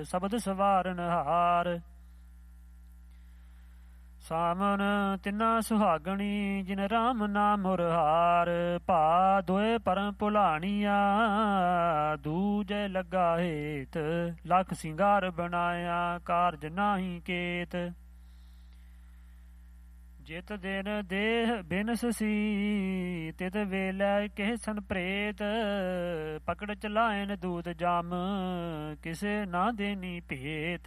ਸ਼ਬਦ ਸਵਾਰਨ ਹਾਰ। ਸਾਮਨ ਤਿੰਨਾ ਸੁਹਾਗਣੀ ਜਿਨ ਰਾਮ ਨਾਮ ਮੁਰਹਾਰ। ਭਾ ਦੋਏ ਪਰਮ ਭੁਲਾਣੀਆਂ ਦੂਜੈ ਲੱਗਾ ਹੇਤ। ਲੱਖ ਸਿੰਗਾਰ ਬਣਾਇਆ ਕਾਰਜ ਨਾਹੀ ਕੇਤ। ਜਿਤ ਦਿਨ ਦੇਹ ਬਿਨਸ ਸੀ ਤਿਤ ਵੇਲੇ ਕਿਹ ਸਨ ਪ੍ਰੇਤ। ਪਕੜ ਚਲਾਇਨ ਦੂਤ ਜਮ ਕਿਸੇ ਨਾ ਦੇਨੀ ਭੇਤ।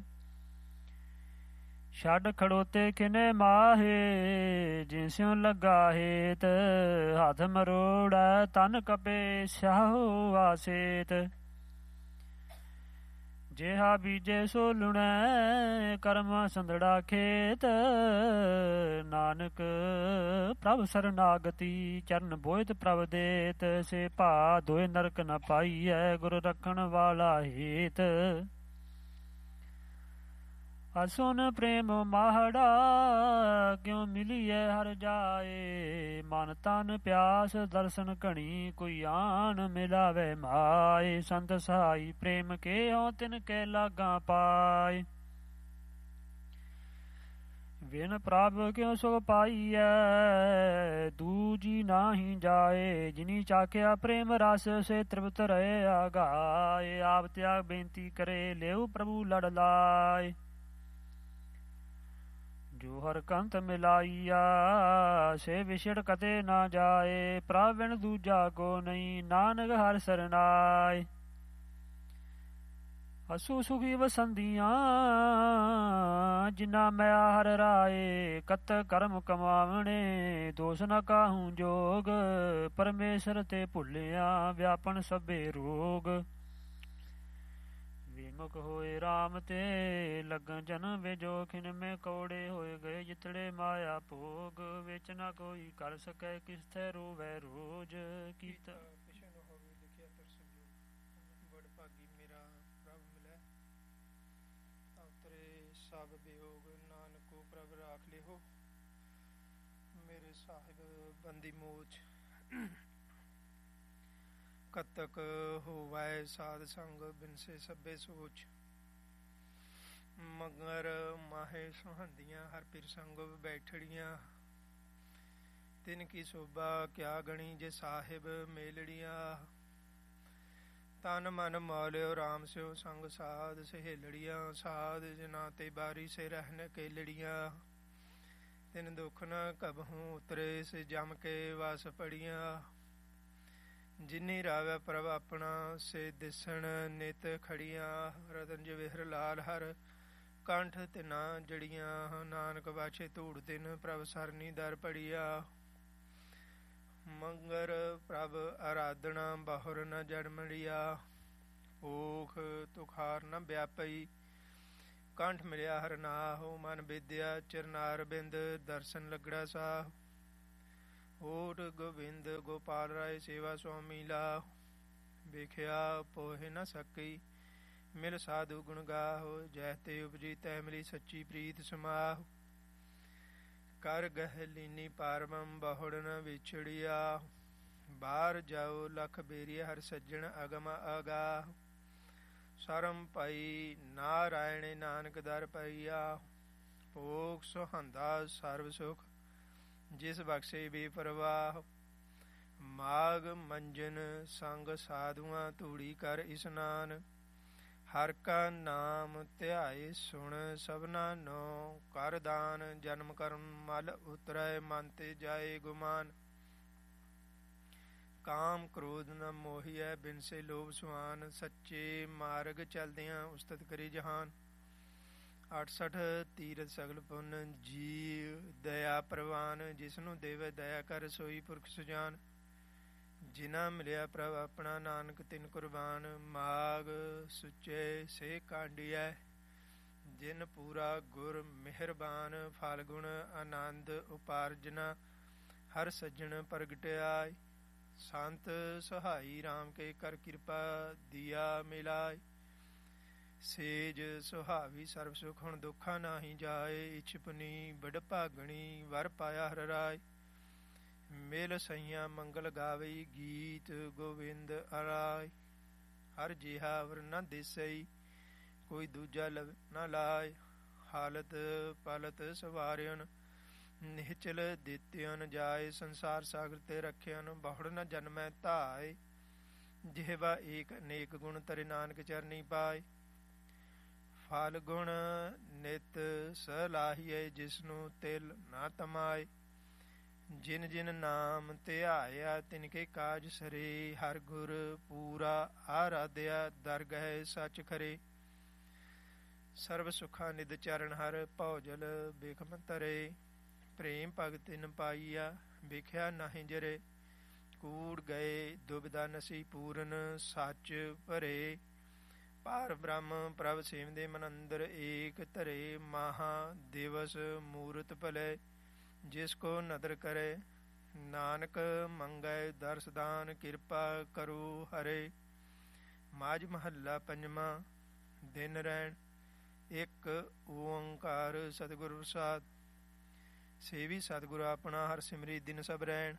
ਛੱਡ ਖੜੋਤੇ ਕਿਨੇ ਮਾਹੇ ਜਿਸਿਉ ਲੱਗਾ ਹੇਤ। ਹੱਥ ਮਰੋੜਾ ਤਨ ਕਪੇ ਸਾਹੋ ਆਸੇਤ। ਜਿਹਾ ਬੀਜੇ ਸੋ ਲੁਣੈ ਕਰਮ ਸੰਦੜਾ ਖੇਤ। ਨਾਨਕ ਪ੍ਰਭ ਸਰਨਾਗਤੀ ਚਰਨ ਬੋਇਤ ਪ੍ਰਭ ਦੇਤ। ਸੇ ਭਾ ਦੋਇ ਨਰਕ ਨ ਪਾਈਐ ਗੁਰ ਰੱਖਣ ਵਾਲਾ ਹੇਤ। ਅਸੁਨ ਪ੍ਰੇਮ ਮਾਹੜਾ ਕਿਉ ਮਿਲੀਐ ਹਰ ਜਾਏ। ਮਨ ਤਨ ਪਿਆਸ ਦਰਸ਼ਨ ਘਣੀ ਕੋਈ ਆਣ ਮਿਲਾਵੇ ਮਾਏ। ਸੰਤ ਸਹਾਈ ਪ੍ਰੇਮ ਕੇ ਹੋ ਤਿਨ ਕੇ ਲਾਗਾ ਪਾਏ। ਬਿਨ ਪ੍ਰਭ ਕਿਉ ਸੁਖ ਪਾਈਐ ਦੂਜੀ ਨਾਹੀ ਜਾਏ। ਜਿਨੀ ਚਾਖਿਆ ਪ੍ਰੇਮ ਰਸ ਸੇ ਤ੍ਰਿਪਤ ਰਹੇ ਆਗਾਏ। ਆਪ ਤਿਆਗ ਬੇਨਤੀ ਕਰੇ ਲਿਉ ਪ੍ਰਭੂ ਲੜ ਲਾਏ। ਜੋ ਹਰ ਕੰਤ ਮਿਲਾਈਆ ਸੇ ਵਿਛੜ ਕਦੇ ਨਾ ਜਾਏ। ਪ੍ਰਭ ਬਿਨ ਦੂਜਾ ਕੋ ਨਹੀਂ ਨਾਨਕ ਹਰ ਸਰਨਾਏ। ਹਸੂ ਸੁਖੀ ਵਸੰਦੀਆਂ ਜਿਨਾ ਮੈਂ ਹਰ ਰਾਏ। ਕਤ ਕਰਮ ਕਮਾਵਣੇ ਦੋਸ ਨ ਕਾਹੂ ਜੋਗ। ਪਰਮੇਸ਼ਰ ਤੇ ਭੁੱਲਿਆ ਵਿਆਪਨ ਸਭੇ ਰੋਗ। ਵਿਮੁਖ ਹੋਏ ਰਾਮ ਤੇ ਲੱਗਨ ਜਨਮ ਵੇ ਜੋਖਿਨ। ਮੈਂ ਕੌੜੇ ਹੋਏ ਗਏ ਜਿਤੜੇ ਮਾਇਆ ਭੋਗ। ਵਿੱਚ ਨਾ ਕੋਈ ਕਰ ਸਕੈ ਕਿਸਥੈ ਰੋਵੈ ਰੋਜ। ਕੀਤਾ ਸਭ ਬਿਯੋਗ ਨਾਨਕੋ ਪ੍ਰਭ ਰਾਖ ਲਿਓ। ਮੇਰੇ ਸਾਹਿਬ ਬੰਦੀ ਮੋਚ ਕਤਕ ਹੋਵੈ ਸਾਧ ਸੰਗ ਬਿਨਸੇ ਸਭੇ ਸੋਚ। ਮਗਰ ਮਾਹੇ ਸੁਹੰਦੀਆਂ ਹਰ ਪਿਰ ਸੰਗ ਬੈਠੜੀਆਂ। ਤਿਨ ਕੀ ਸੋਭਾ ਕਿਆ ਗਣੀ ਜੇ ਸਾਹਿਬ ਮੇਲੜੀਆਂ। ਤਨ ਮਨ ਮੌਲਿਓ ਰਾਮ ਸਿਓ ਸੰਗ ਸਾਧ ਸਹੇਲੜੀਆਂ। ਸਾਧ ਜਨਾ ਤੇ ਬਾਰੀ ਸੇ ਰਹਿਨ ਕੇਲੜੀਆਂ। ਤਿਨ ਦੁਖ ਨ ਕਬਹੂ ਉਤਰੇ ਸੇ ਜਮ ਕੇ ਵਸ ਪੜੀਆਂ। ਜਿਨੀ ਰਾਵੈ ਪ੍ਰਭ ਆਪਣਾ ਸੇ ਦਿਸਣ ਨਿਤ ਖੜੀਆਂ। ਰਤਨ ਜਵੇਹਰ ਲਾਲ ਹਰ ਕੰਠ ਤਿਨਾ ਜੜੀਆਂ। ਨਾਨਕ ਬਾਛੇ ਧੂੜ ਤਿਨ ਪ੍ਰਭ ਸਰਨੀ ਦਰ ਪੜੀਆ। ਮੰਗਰ ਪ੍ਰਭ ਆਰਾਧਨਾ ਬਹੁਰ ਨ ਜਨਮੜੀਆ। ਓਖ ਤੁਖਾਰ ਨ ਵਿਆਪਈ ਕੰਠ ਮਿਲਿਆ ਹਰ ਨਾਹੁ। ਮਨ ਵਿਦਿਆ ਚਰਨਾਰ ਬਿੰਦ ਦਰਸ਼ਨ ਲਗੜਾ ਸਾਹ। ਓਟ ਗੋਬਿੰਦ ਗੋਪਾਲ ਰਾਏ ਸੇਵਾ ਸੁਆਮੀ ਲਾਹੁ। ਵੇਖਿਆ ਪੋਹਿ ਨ ਸਕਈ ਮਿਲ ਸਾਧੂ ਗੁਣ ਗਾਹੁ। ਜਹ ਤੇ ਉਪਜੀ ਤਹਿ ਮਿਲੀ ਸੱਚੀ ਪ੍ਰੀਤ ਸਮਾਹੁ। ਕਰ ਗਹਿ ਲੀਨੀ ਪਾਰਬਮ ਬਹੁੜ ਨ ਵਿਛੜਿਆ। ਬਾਹਰ ਜਾਓ ਲਖ ਬੇਰੀਆ ਹਰ ਸੱਜਣ ਅਗਮ ਅਗਾਹੁ। ਸਰਮ ਪਈ ਨਾਰਾਇਣ ਨਾਨਕ ਦਰ ਪਈਆ। ਭੋਗ ਸੁਹੰਦਾ ਸਰਬ ਸੁਖ ਜਿਸ ਬਖਸ਼ੇ ਬੇਪਰਵਾਹ। ਮਾਗ ਮੰਜਨ ਸੰਗ ਸਾਧੂਆਂ ਧੂੜੀ ਕਰ ਇਸਨਾਨ। ਹਰ ਕਾ ਨਾਮ ਧਿਆਏ ਸੁਣ ਸਭਨਾ ਨੋ ਕਰ ਦਾਨ। ਜਨਮ ਕਰਮ ਮਲ ਉਤਰੈ ਮਨ ਤੇ ਜਾਏ ਗੁਮਾਨ। ਕਾਮ ਕ੍ਰੋਧ ਨ ਮੋਹੀਐ ਬਿਨਸੇ ਲੋਭ ਸੁਹਾਨ। ਸੱਚੇ ਮਾਰਗ ਚਲਦਿਆਂ ਉਸਤਤ ਕਰੀ ਜਹਾਨ। 68 ਤੀਰਥ ਸਗਲ ਪੁੰਨ ਜੀਵ ਦਇਆ ਪ੍ਰਵਾਨ। ਜਿਸਨੂੰ ਦੇਵੈ ਦਇਆ ਕਰ ਸੋਈ ਪੁਰਖ ਸੁਜਾਨ। ਜਿਨਾ ਮਿਲਿਆ ਪ੍ਰਭ ਆਪਣਾ ਨਾਨਕ ਤਿਨ ਕੁਰਬਾਨ। ਮਾਗ ਸੁਚੇ ਸੇ ਕਾਂਡੀਐ ਜਿਨ ਪੂਰਾ ਗੁਰ ਮਿਹਰਬਾਨ। ਫਲ ਗੁਣ ਆਨੰਦ ਉਪਾਰਜਨਾ ਹਰ ਸੱਜਣ ਪ੍ਰਗਟਿਆਇ। ਸੰਤ ਸਹਾਈ ਰਾਮ ਕੇ ਕਰ ਕਿਰਪਾ ਦੀਆ ਮਿਲਾਇ। ਸੇਜ ਸੁਹਾਵੀ ਸਰਬ ਸੁਖ ਹੁਣ ਦੁੱਖਾ ਨਾਹੀ ਜਾਏ। ਇਛਪਨੀ ਬੜ ਭਾਗਣੀ ਵਰ ਪਾਇਆ ਹਰ ਰਾਏ। ਮਿਲ ਸਈਆਂ ਮੰਗਲ ਗਾਵਈ ਗੀਤ ਗੋਵਿੰਦ ਅਰਾਏ। ਹਰ ਜਿਹਾ ਵਰ ਨ ਦਿਸਈ ਕੋਈ ਦੂਜਾ ਨਾ ਲਾਇ। ਹਾਲਤ ਪਲਤ ਸਵਾਰਿਆਨ ਨਿਹਚਲ ਦਿੱਤਿਆਨ ਜਾਏ। ਸੰਸਾਰ ਸਾਗਰ ਤੇ ਰੱਖਿਆਨ ਬਹੁੜ ਨ ਜਨਮੈ ਧਾਏ। ਜਿਹਵਾ ਏਕ ਅਨੇਕ ਗੁਣ ਤਰੇ ਨਾਨਕ ਚਰਨੀ ਪਾਏ। ਫਲ ਗੁਣ ਨਿਤ ਸਲਾਹੀਏ ਜਿਸਨੂੰ ਤਿਲ ਨਾ ਤਮਾਏ। ਜਿਨ ਜਿਨ ਨਾਮ ਧਿਆਇਆ ਤਿਨਕੇ ਕਾਜ ਸਰੇ। ਹਰ ਗੁਰ ਪੂਰਾ ਆਰਾਧਿਆ ਦਰਗਹਿ ਸਚ ਖਰੇ। ਸਰਬ ਸੁਖਾ ਨਿਦ ਚਰਨ ਹਰ ਭਉਜਲ ਬਿਖਮ ਤਰੇ। ਪ੍ਰੇਮ ਭਗਤ ਤਿਨ ਪਾਈਆ ਵਿਖਿਆ ਨਾਹਿ ਜਰੇ। ਕੂੜ ਗਏ ਦੁਬਿਧਾ ਨਸੀ ਪੂਰਨ ਸੱਚ ਭਰੇ। ਪਾਰ ਬ੍ਰਹਮ ਪ੍ਰਭ ਸੇਵਦੇ ਮਨ ਅੰਦਰ ਏਕ ਧਰੇ। ਮਹਾ ਦਿਵਸ ਮੂਰਤ ਭਲੇ ਜਿਸ ਕੋ ਨਦਰ ਕਰੇ। ਨਾਨਕ ਮੰਗੈ ਦਰਸ ਦਾਨ ਕਿਰਪਾ ਕਰੋ ਹਰੇ। ਮਾਝ ਮਹੱਲਾ ਪੰਜਵਾਂ। ਦਿਨ ਰੈਣ ਇੱਕ ਓੰਕਾਰ ਸਤਿਗੁਰ ਪ੍ਰਸਾਦਿ। ਸੇਵੀ ਸਤਿਗੁਰ ਆਪਣਾ ਹਰ ਸਿਮਰੀ ਦਿਨ ਸਭ ਰਹਿਣ।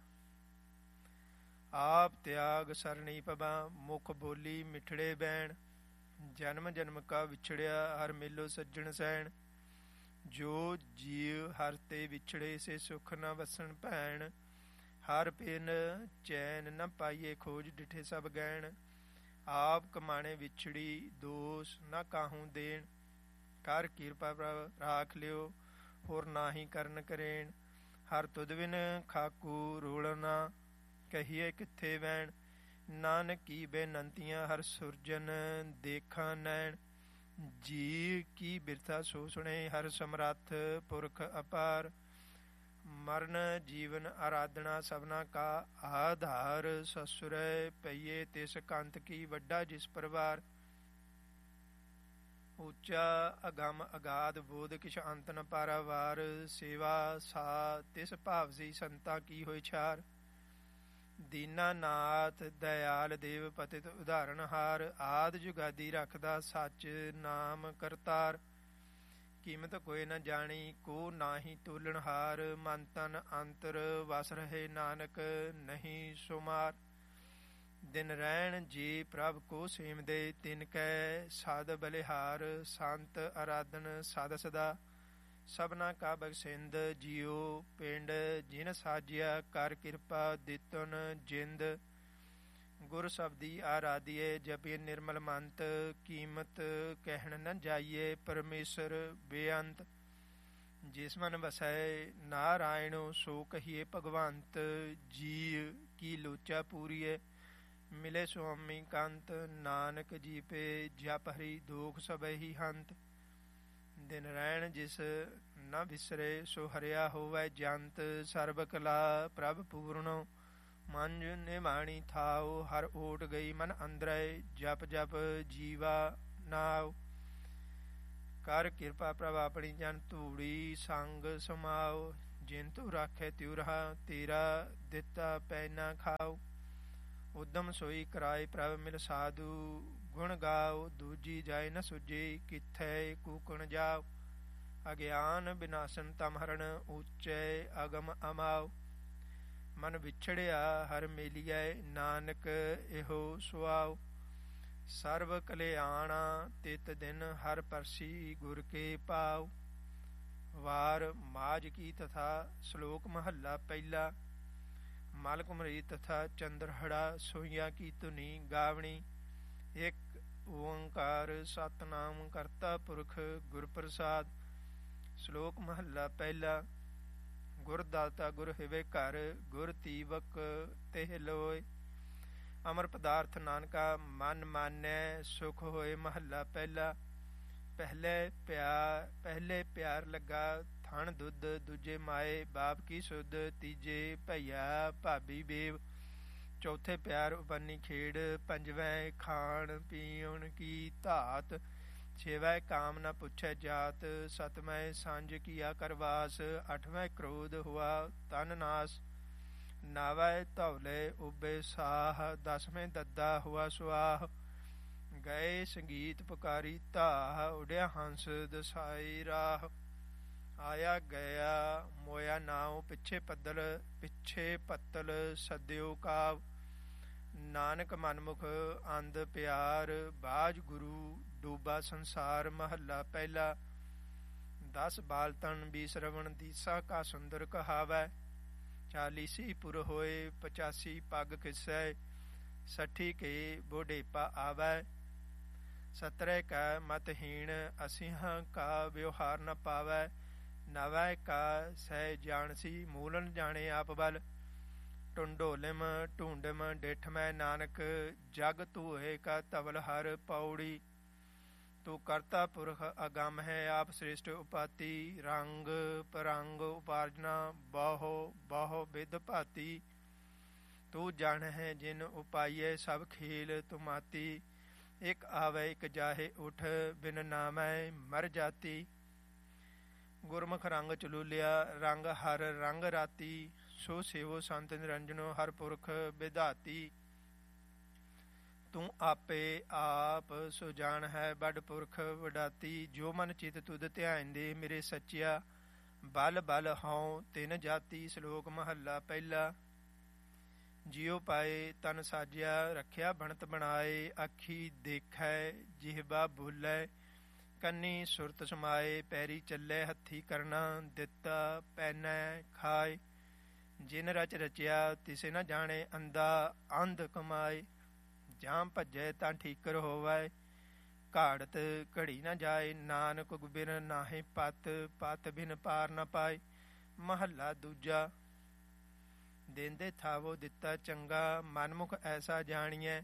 ਆਪ ਤਿਆਗ ਸਰਣੀ ਪਵਾ ਮੁਖ ਬੋਲੀ ਮਿਠੜੇ ਬੈਣ। ਜਨਮ ਜਨਮ ਕਾ ਵਿਛੜਿਆ ਹਰ ਮੇਲੋ ਸੱਜਣ ਸੈਣ। ਜੋ ਜੀਵ ਹਰ ਤੇ ਵਿਛੜੇ ਸੇ ਸੁਖ ਨ ਵਸਣ ਭੈਣ। ਹਰ ਪਿਨ ਚੈਨ ਨ ਪਾਈਏ ਖੋਜ ਡਿਠੇ ਸਭ ਗੈਣ। ਆਪ ਕਮਾਣੇ ਵਿਛੜੀ ਦੋਸ ਨ ਕਾਹੂ ਦੇਣ। ਕਰ ਕਿਰਪਾ ਪ੍ਰਭ ਰਾਖ ਲਿਓ ਹੋਰ ਨਾਹੀ ਕਰਨ ਕਰੇਣ। ਹਰ ਤੁਧ ਬਿਨ ਖਾਕੂ ਰੋਲਣਾ ਕਹੀਏ ਕਿੱਥੇ ਵੈਣ। ਨਾਨਕ ਕੀ ਬੇਨੰਤੀਆਂ ਹਰ ਸੁਰਜਨ ਦੇਖਾਂ ਨੈਣ। ਜੀ ਕੀ ਬਿਰਥਾ ਸੋ ਸੁਣੇ ਹਰ ਸਮਰੱਥ ਪੁਰਖ ਅਪਾਰ। ਮਰਨ ਜੀਵਨ ਆਰਾਧਨਾ ਸਭਨਾ ਕਾ ਆਧਾਰ। ਸਸੁਰੈ ਪਈਏ ਤਿਸ ਕੰਤ ਕੀ ਵੱਡਾ ਜਿਸ ਪਰਿਵਾਰ। ਉੱਚਾ ਅਗਮ ਅਗਾਧ ਬੋਧ ਕਿਛ ਅੰਤ ਨ ਪਾਰਾਵਾਰ। ਸੇਵਾ ਸਾ ਤਿਸ ਭਾਵਸੀ ਸੰਤਾ ਕੀ ਹੋਇ ਛਾਰ। ਦੀਨਾਨਾਥ ਦਇਆਲ ਦੇਵ ਪਤਿਤ ਉਦਾਹਰਨ ਹਾਰ। ਆਦਿ ਜੁਗਾਦੀ ਰੱਖਦਾ ਸੱਚ ਨਾਮ ਕਰਤਾਰ। ਕੀਮਤ ਕੋਈ ਨ ਜਾਣੀ ਕੋ ਨਾਹੀ ਤੋਲਣ ਹਾਰ। ਮਨ ਤਨ ਅੰਤਰ ਵਸ ਰਹੇ ਨਾਨਕ ਨਹੀਂ ਸੁਮਾਰ। ਦਿਨ ਰਹਿਣ ਜੀ ਪ੍ਰਭ ਕੋ ਸੇਵਦੇ ਤਿਨ ਕੈ ਸਦ ਬਲਿਹਾਰ। ਸੰਤ ਅਰਾਧਨ ਸਦ ਸਦਾ ਸਭਨਾ ਕਾ ਬਖਸ਼ਿੰਦ। ਜੀਉ ਪਿੰਡ ਜਿਨ ਸਾਜਿਆ ਕਰ ਕਿਰਪਾ ਦਿੱਤਨ ਜਿੰਦ। ਗੁਰ ਸ਼ਬਦੀ ਆਰਾਧੀਏ ਜਪਿ ਨਿਰਮਲ ਮੰਤ। ਕੀਮਤ ਕਹਿਣ ਨ ਜਾਈਏ ਪਰਮੇਸ਼ਰ ਬੇਅੰਤ। ਜਿਸ ਮਨ ਵਸੈ ਨਾਰਾਇਣੋ ਸੋ ਕਹੀਏ ਭਗਵੰਤ। ਜੀ ਕੀ ਲੋਚਾ ਪੂਰੀਏ ਮਿਲੇ ਸੁਆਮੀ ਕੰਤ। ਨਾਨਕ ਜੀਪੇ ਜਪ ਹਰੀ ਦੋਖ ਸਭੈ ਹੀ ਹੰਤ। ਦਿਨ ਰਹਿਣ ਜਿਸ ਨ ਵਿਸਰੇ ਸੋ ਹਰਿਆ ਹੋਵੈ ਜੰਤ। ਸਰਬ ਕਲਾ ਪ੍ਰਭ ਪੂਰਨੋ ਮੰਜ ਨਿਮਾਣੀ ਥਾਉ। ਹਰ ਓਟ ਗਈ ਮਨ ਅੰਦਰੈ ਜਪ ਜਪ ਜੀਵਾ ਨਾਉ। ਕਰ ਕਿਰਪਾ ਪ੍ਰਭ ਆਪਣੀ ਜਨ ਧੂੜੀ ਸੰਗ ਸਮਾਉ। ਜਿਨ ਤੂੰ ਰਾਖੇ ਤਿਉ ਰਹਾ ਤੇਰਾ ਦਿੱਤਾ ਪੈ ਨਾ ਖਾਉ। ਉਦਮ ਸੋਈ ਕਰਾਏ ਪ੍ਰਭ ਮਿਲ ਸਾਧੂ ਗੁਣ ਗਾਉ। ਦੂਜੀ ਜਾਇ ਨ ਸੁਜੀ ਕਿੱਥੈ ਕੂਕਣ ਜਾਉ। ਅਗਿਆਨ ਬਿਨਾਸਨ ਤਮ ਹਰਨ ਉੱਚੈ ਅਗਮ ਅਮਾਉ। ਮਨ ਵਿਛੜਿਆ ਹਰ ਮੇਲੀਐ ਨਾਨਕ ਇਹੋ ਸੁਆਉ। ਸਰਬ ਕਲਿਆਣਾ ਤਿਤ ਦਿਨ ਹਰ ਪਰਸੀ ਗੁਰ ਕੇ ਪਾਉ। ਵਾਰ ਮਾਝ ਕੀ ਤਥਾ ਸ਼ਲੋਕ ਮਹੱਲਾ ਪਹਿਲਾ। ਮਲ ਕੁਮਰੀ ਤਥਾ ਚੰਦਰਹੜਾ ਸੋਈਆਂ ਕੀ ਧੁਨੀ ਗਾਵਣੀ। ਇੱਕ ਓੰਕਾਰ ਸਤਿਨਾਮ ਕਰਤਾ ਪੁਰਖ ਗੁਰ ਪ੍ਰਸਾਦ। ਸ਼ਲੋਕ ਮਹੱਲਾ ਪਹਿਲਾ। ਗੁਰ ਦਾਤਾ ਗੁਰ ਹਿਵੇ ਘਰ ਗੁਰ ਤੀਵਕ ਤਿਹ ਲੋਇ। ਅਮਰ ਪਦਾਰਥ ਨਾਨਕਾ ਮਨ ਮਾਨੈ ਸੁਖ ਹੋਏ। ਮਹੱਲਾ ਪਹਿਲਾ। ਪਹਿਲੇ ਪਿਆਰ ਲੱਗਾ ਥਣ ਦੁੱਧ। ਦੂਜੇ ਮਾਏ ਬਾਪ ਕੀ ਸੁਧ। ਤੀਜੇ ਭਈਆ ਭਾਬੀ ਬੇਵ। ਚੌਥੇ ਪਿਆਰ ਉਪੰਨੀ ਖੇਡ। ਪੰਜਵੇਂ ਖਾਣ ਪੀਣ ਕੀ ਧਾਤ। ਛੇਵੇਂ ਕਾਮ ਨਾ ਪੁੱਛੈ ਜਾਤ। ਸਤਵੇਂ ਸਾਂਝ ਕੀਆ ਕਰਵਾਸ। ਅੱਠਵੇਂ ਕ੍ਰੋਧ ਹੁਆ ਤਨ ਨਾਸ। ਨਾਵੇਂ ਧੌਲੇ ਉਬੇ ਸਾਹ। ਦਸਵੇਂ ਦੱਦਾ ਹੁਆ ਸੁਆਹ। ਗਏ ਸੰਗੀਤ ਪੁਕਾਰੀ ਧਾਹ। ਉਡਿਆ ਹੰਸ ਦਸਾਈ ਰਾਹ। ਆਇਆ ਗਿਆ ਮੋਇਆ ਨਾਉ। ਪਿੱਛੇ ਪੱਤਲ ਸਦਿਓ ਕਾਵ। ਨਾਨਕ ਮਨਮੁਖ ਅੰਧ ਪਿਆਰ। ਬਾਝ ਗੁਰੂ ਡੂਬਾ ਸੰਸਾਰ ਮਹੱਲਾ ਪਹਿਲਾ। 10 ਬਾਲਤਨ ਵੀ ਸਰਵਣ ਦੀਸਾ ਕਾ ਸੁੰਦਰ ਕਹਾਵੈ। 40 ਪੁਰ ਹੋਏ 85 ਪੱਗ ਕਿਸੈ। 60 ਕੇ ਬੁਢੇਪਾ ਆਵੈ। 17 ਕਾ ਮਤਹੀਣ 80 ਕਾ ਵਿਵਹਾਰ ਨ ਪਾਵੈ। 90 ਕਾ ਸਹਿ ਜਾਣਸੀ ਮੂਲਨ ਜਾਣੇ ਆਪ ਬਲ। ਟੁੰਡੋਲਿਮ ਢੂੰਡਮ ਡਿਠ ਮੈਂ ਨਾਨਕ ਜਗ ਧੂਏ ਕਾ ਧਵਲ ਹਰ ਪੌੜੀ। ਤੂੰ ਕਰਤਾ ਪੁਰਖ ਅਗੰਮ ਹੈ ਆਪ ਸ੍ਰੇਸ਼ਟ ਉਪਾਤੀ। ਰੰਗ ਪਰੰਗ ਉਪਾਰਜਨਾ ਬਹੁ ਬਹੁ ਵਿਧ ਭਾਤੀ। ਤੂੰ ਜਾਣ ਹੈ ਜਿਨ ਉਪਾਈਏ ਸਭ ਖੇਲ ਤੁਮਾਤੀ। ਇਕ ਆਵੇ ਇਕ ਜਾਹੇ ਉਠ ਬਿਨ ਨਾਮੈ ਮਰ ਜਾਤੀ। ਗੁਰਮੁਖ ਰੰਗ ਚਲੂਲਿਆ ਰੰਗ ਹਰ ਰੰਗ ਰਾਤੀ। ਸੋ ਸੇਵੋ ਸੰਤ ਨਿਰੰਜਨੋ ਹਰ ਪੁਰਖ ਵਿਧਾਤੀ। ਤੂੰ ਆਪੇ ਆਪ ਸੋ ਜਾਣ ਹੈ ਬੜ ਪੁਰਖ ਵਡਾਤੀ। ਜੋ ਮਨ ਚਿਤ ਤੁਧ ਧਿਆਨ ਦੇ ਮੇਰੇ ਸੱਚਿਆ। ਬਲ ਬਲ ਹਉ ਤਿਨ ਜਾਤੀ। ਸ਼ਲੋਕ ਮਹੱਲਾ ਪਹਿਲਾ। ਜਿਉ ਪਾਏ ਤਨ ਸਾਜਿਆ ਰੱਖਿਆ ਬਣਤ ਬਣਾਏ। ਅੱਖੀ ਦੇਖੈ ਜਿਹਬਾ ਬੋਲੇ ਕੰਨੀ ਸੁਰਤ ਸਮਾਏ। ਪੈਰੀ ਚੱਲੇ ਹੱਥੀ ਕਰਨਾ ਦਿੱਤਾ ਪੈਨੈ ਖਾਏ। ਜਿਨ ਰਚ ਰਚਿਆ ਤਿਸੇ ਨ ਜਾਣੇ ਅੰਧਾ ਅੰਧ ਕਮਾਏ। ਜਾਂ ਭੱਜੈ ਤਾਂ ਠੀਕਰ ਹੋਵੈ ਘਾੜਤ ਘੜੀ ਨ ਜਾਏ। ਨਾਨਕ ਬਿਨ ਨਾਹੀ ਪਤ ਪਤ ਬਿਨ ਪਾਰ ਨ ਪਾਏ। ਮਹੱਲਾ ਦੂਜਾ। ਦੇਂਦੇ ਥਾਵੋ ਦਿੱਤਾ ਚੰਗਾ ਮਨਮੁਖ ਐਸਾ ਜਾਣੀਐ।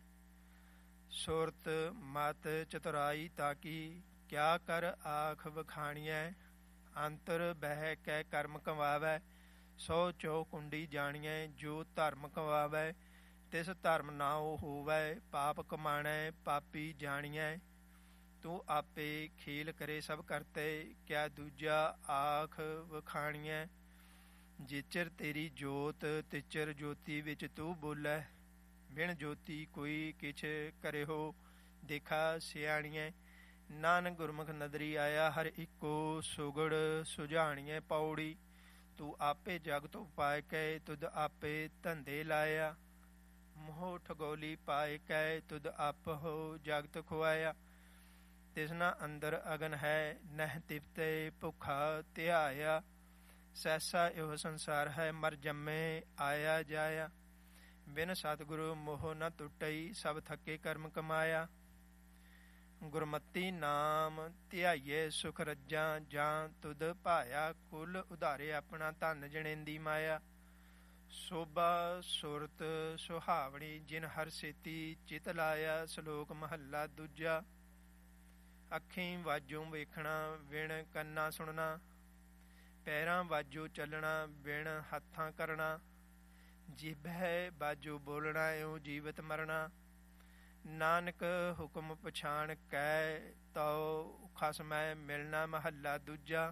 ਸੁਰਤ ਮਤ ਚਤੁਰਾਈ ਤਾਕੀ ਕਿਆ ਕਰ ਆਖ ਵਖਾਣੀਐ। ਅੰਤਰ ਬਹਿ ਕੈ ਕਰਮ ਕਮਾਵੈ 100 ਚੋ ਕੁੰਡੀ ਜਾਣੀਐ। ਜੋ ਧਰਮ ਕਮਾਵੈ ਤਿਸ ਧਰਮ ਨਾਉ ਹੋਵੈ। ਪਾਪ ਕਮਾਣੈ ਪਾਪੀ ਜਾਣੀਐ। ਤੂੰ ਆਪੇ ਖੇਲ ਕਰੇ ਸਭ ਕਰਤੇ ਕਿਆ ਦੂਜਾ ਆਖ ਵਖਾਣੀਐ। ਜਿਚਰ ਤੇਰੀ ਜੋਤ ਤਿਚਰ ਜੋਤੀ ਵਿੱਚ ਤੂੰ ਬੋਲੈ। ਬਿਨ ਜੋਤੀ ਕੋਈ ਕਿਛ ਕਰਿਓ ਦੇਖਾ ਸਿਆਣੀਐ। ਨਾਨਕ ਗੁਰਮੁਖ ਨਦਰੀ ਆਇਆ ਹਰ ਇੱਕੋ ਸੁਗੜ ਸੁਝਾਣੀਐ ਪੌੜੀ। ਤੂੰ ਆਪੇ ਜਗਤ ਉਪਾਇ ਕੈ ਤੁਧ ਆਪੇ ਧੰਦੇ ਲਾਇਆ। ਮੋਹ ਠਗੋਲੀ ਪਾਏ ਕੈ ਤੁਧ ਆਪਹੁ ਜਗਤ ਖੁਆਇਆ। ਤਿਸਨਾ ਅੰਦਰ ਅਗਨ ਹੈ ਨਹਿ ਤਿਪਤੇ ਭੁੱਖਾ ਧਿਆਇਆ। ਸੈਸਾ ਇਹੋ ਸੰਸਾਰ ਹੈ ਮਰ ਜੰਮੇ ਆਇਆ ਜਾਇਆ। ਬਿਨ ਸਤਿਗੁਰੂ ਮੋਹ ਨ ਟੁੱਟਈ ਸਭ ਥੱਕੇ ਕਰਮ ਕਮਾਇਆ। ਗੁਰਮਤੀ ਨਾਮ ਧਿਆਈਏ ਸੁਖ ਰੱਜਾਂ ਜਾਂ ਤੁਧ ਭਾਇਆ। ਕੁਲ ਉਧਾਰੇ ਆਪਣਾ ਧਨ ਜਣੇਂਦੀ ਮਾਇਆ। ਸੋਭਾ ਸੁਰਤ ਸੁਹਾਵਣੀ ਜਿਨ ਹਰ ਸੇਤੀ ਚਿਤ ਲਾਇਆ। ਸ਼ਲੋਕ ਮਹੱਲਾ ਦੂਜਾ। ਅੱਖੀਂ ਵਾਜੋਂ ਵੇਖਣਾ ਵਿਣ ਕੰਨਾਂ ਸੁਣਨਾ। ਪੈਰਾਂ ਵਾਜੋ ਚੱਲਣਾ ਬਿਨ ਹੱਥਾਂ ਕਰਨਾ। ਜੀਭੈ ਬਾਜੋ ਬੋਲਣਾ ਇਉ ਜੀਵਤ ਮਰਨਾ। ਨਾਨਕ ਹੁਕਮ ਪਛਾਣ ਕੈ ਤਉ ਖਸਮੈ ਮਿਲਣਾ। ਮਹੱਲਾ ਦੂਜਾ।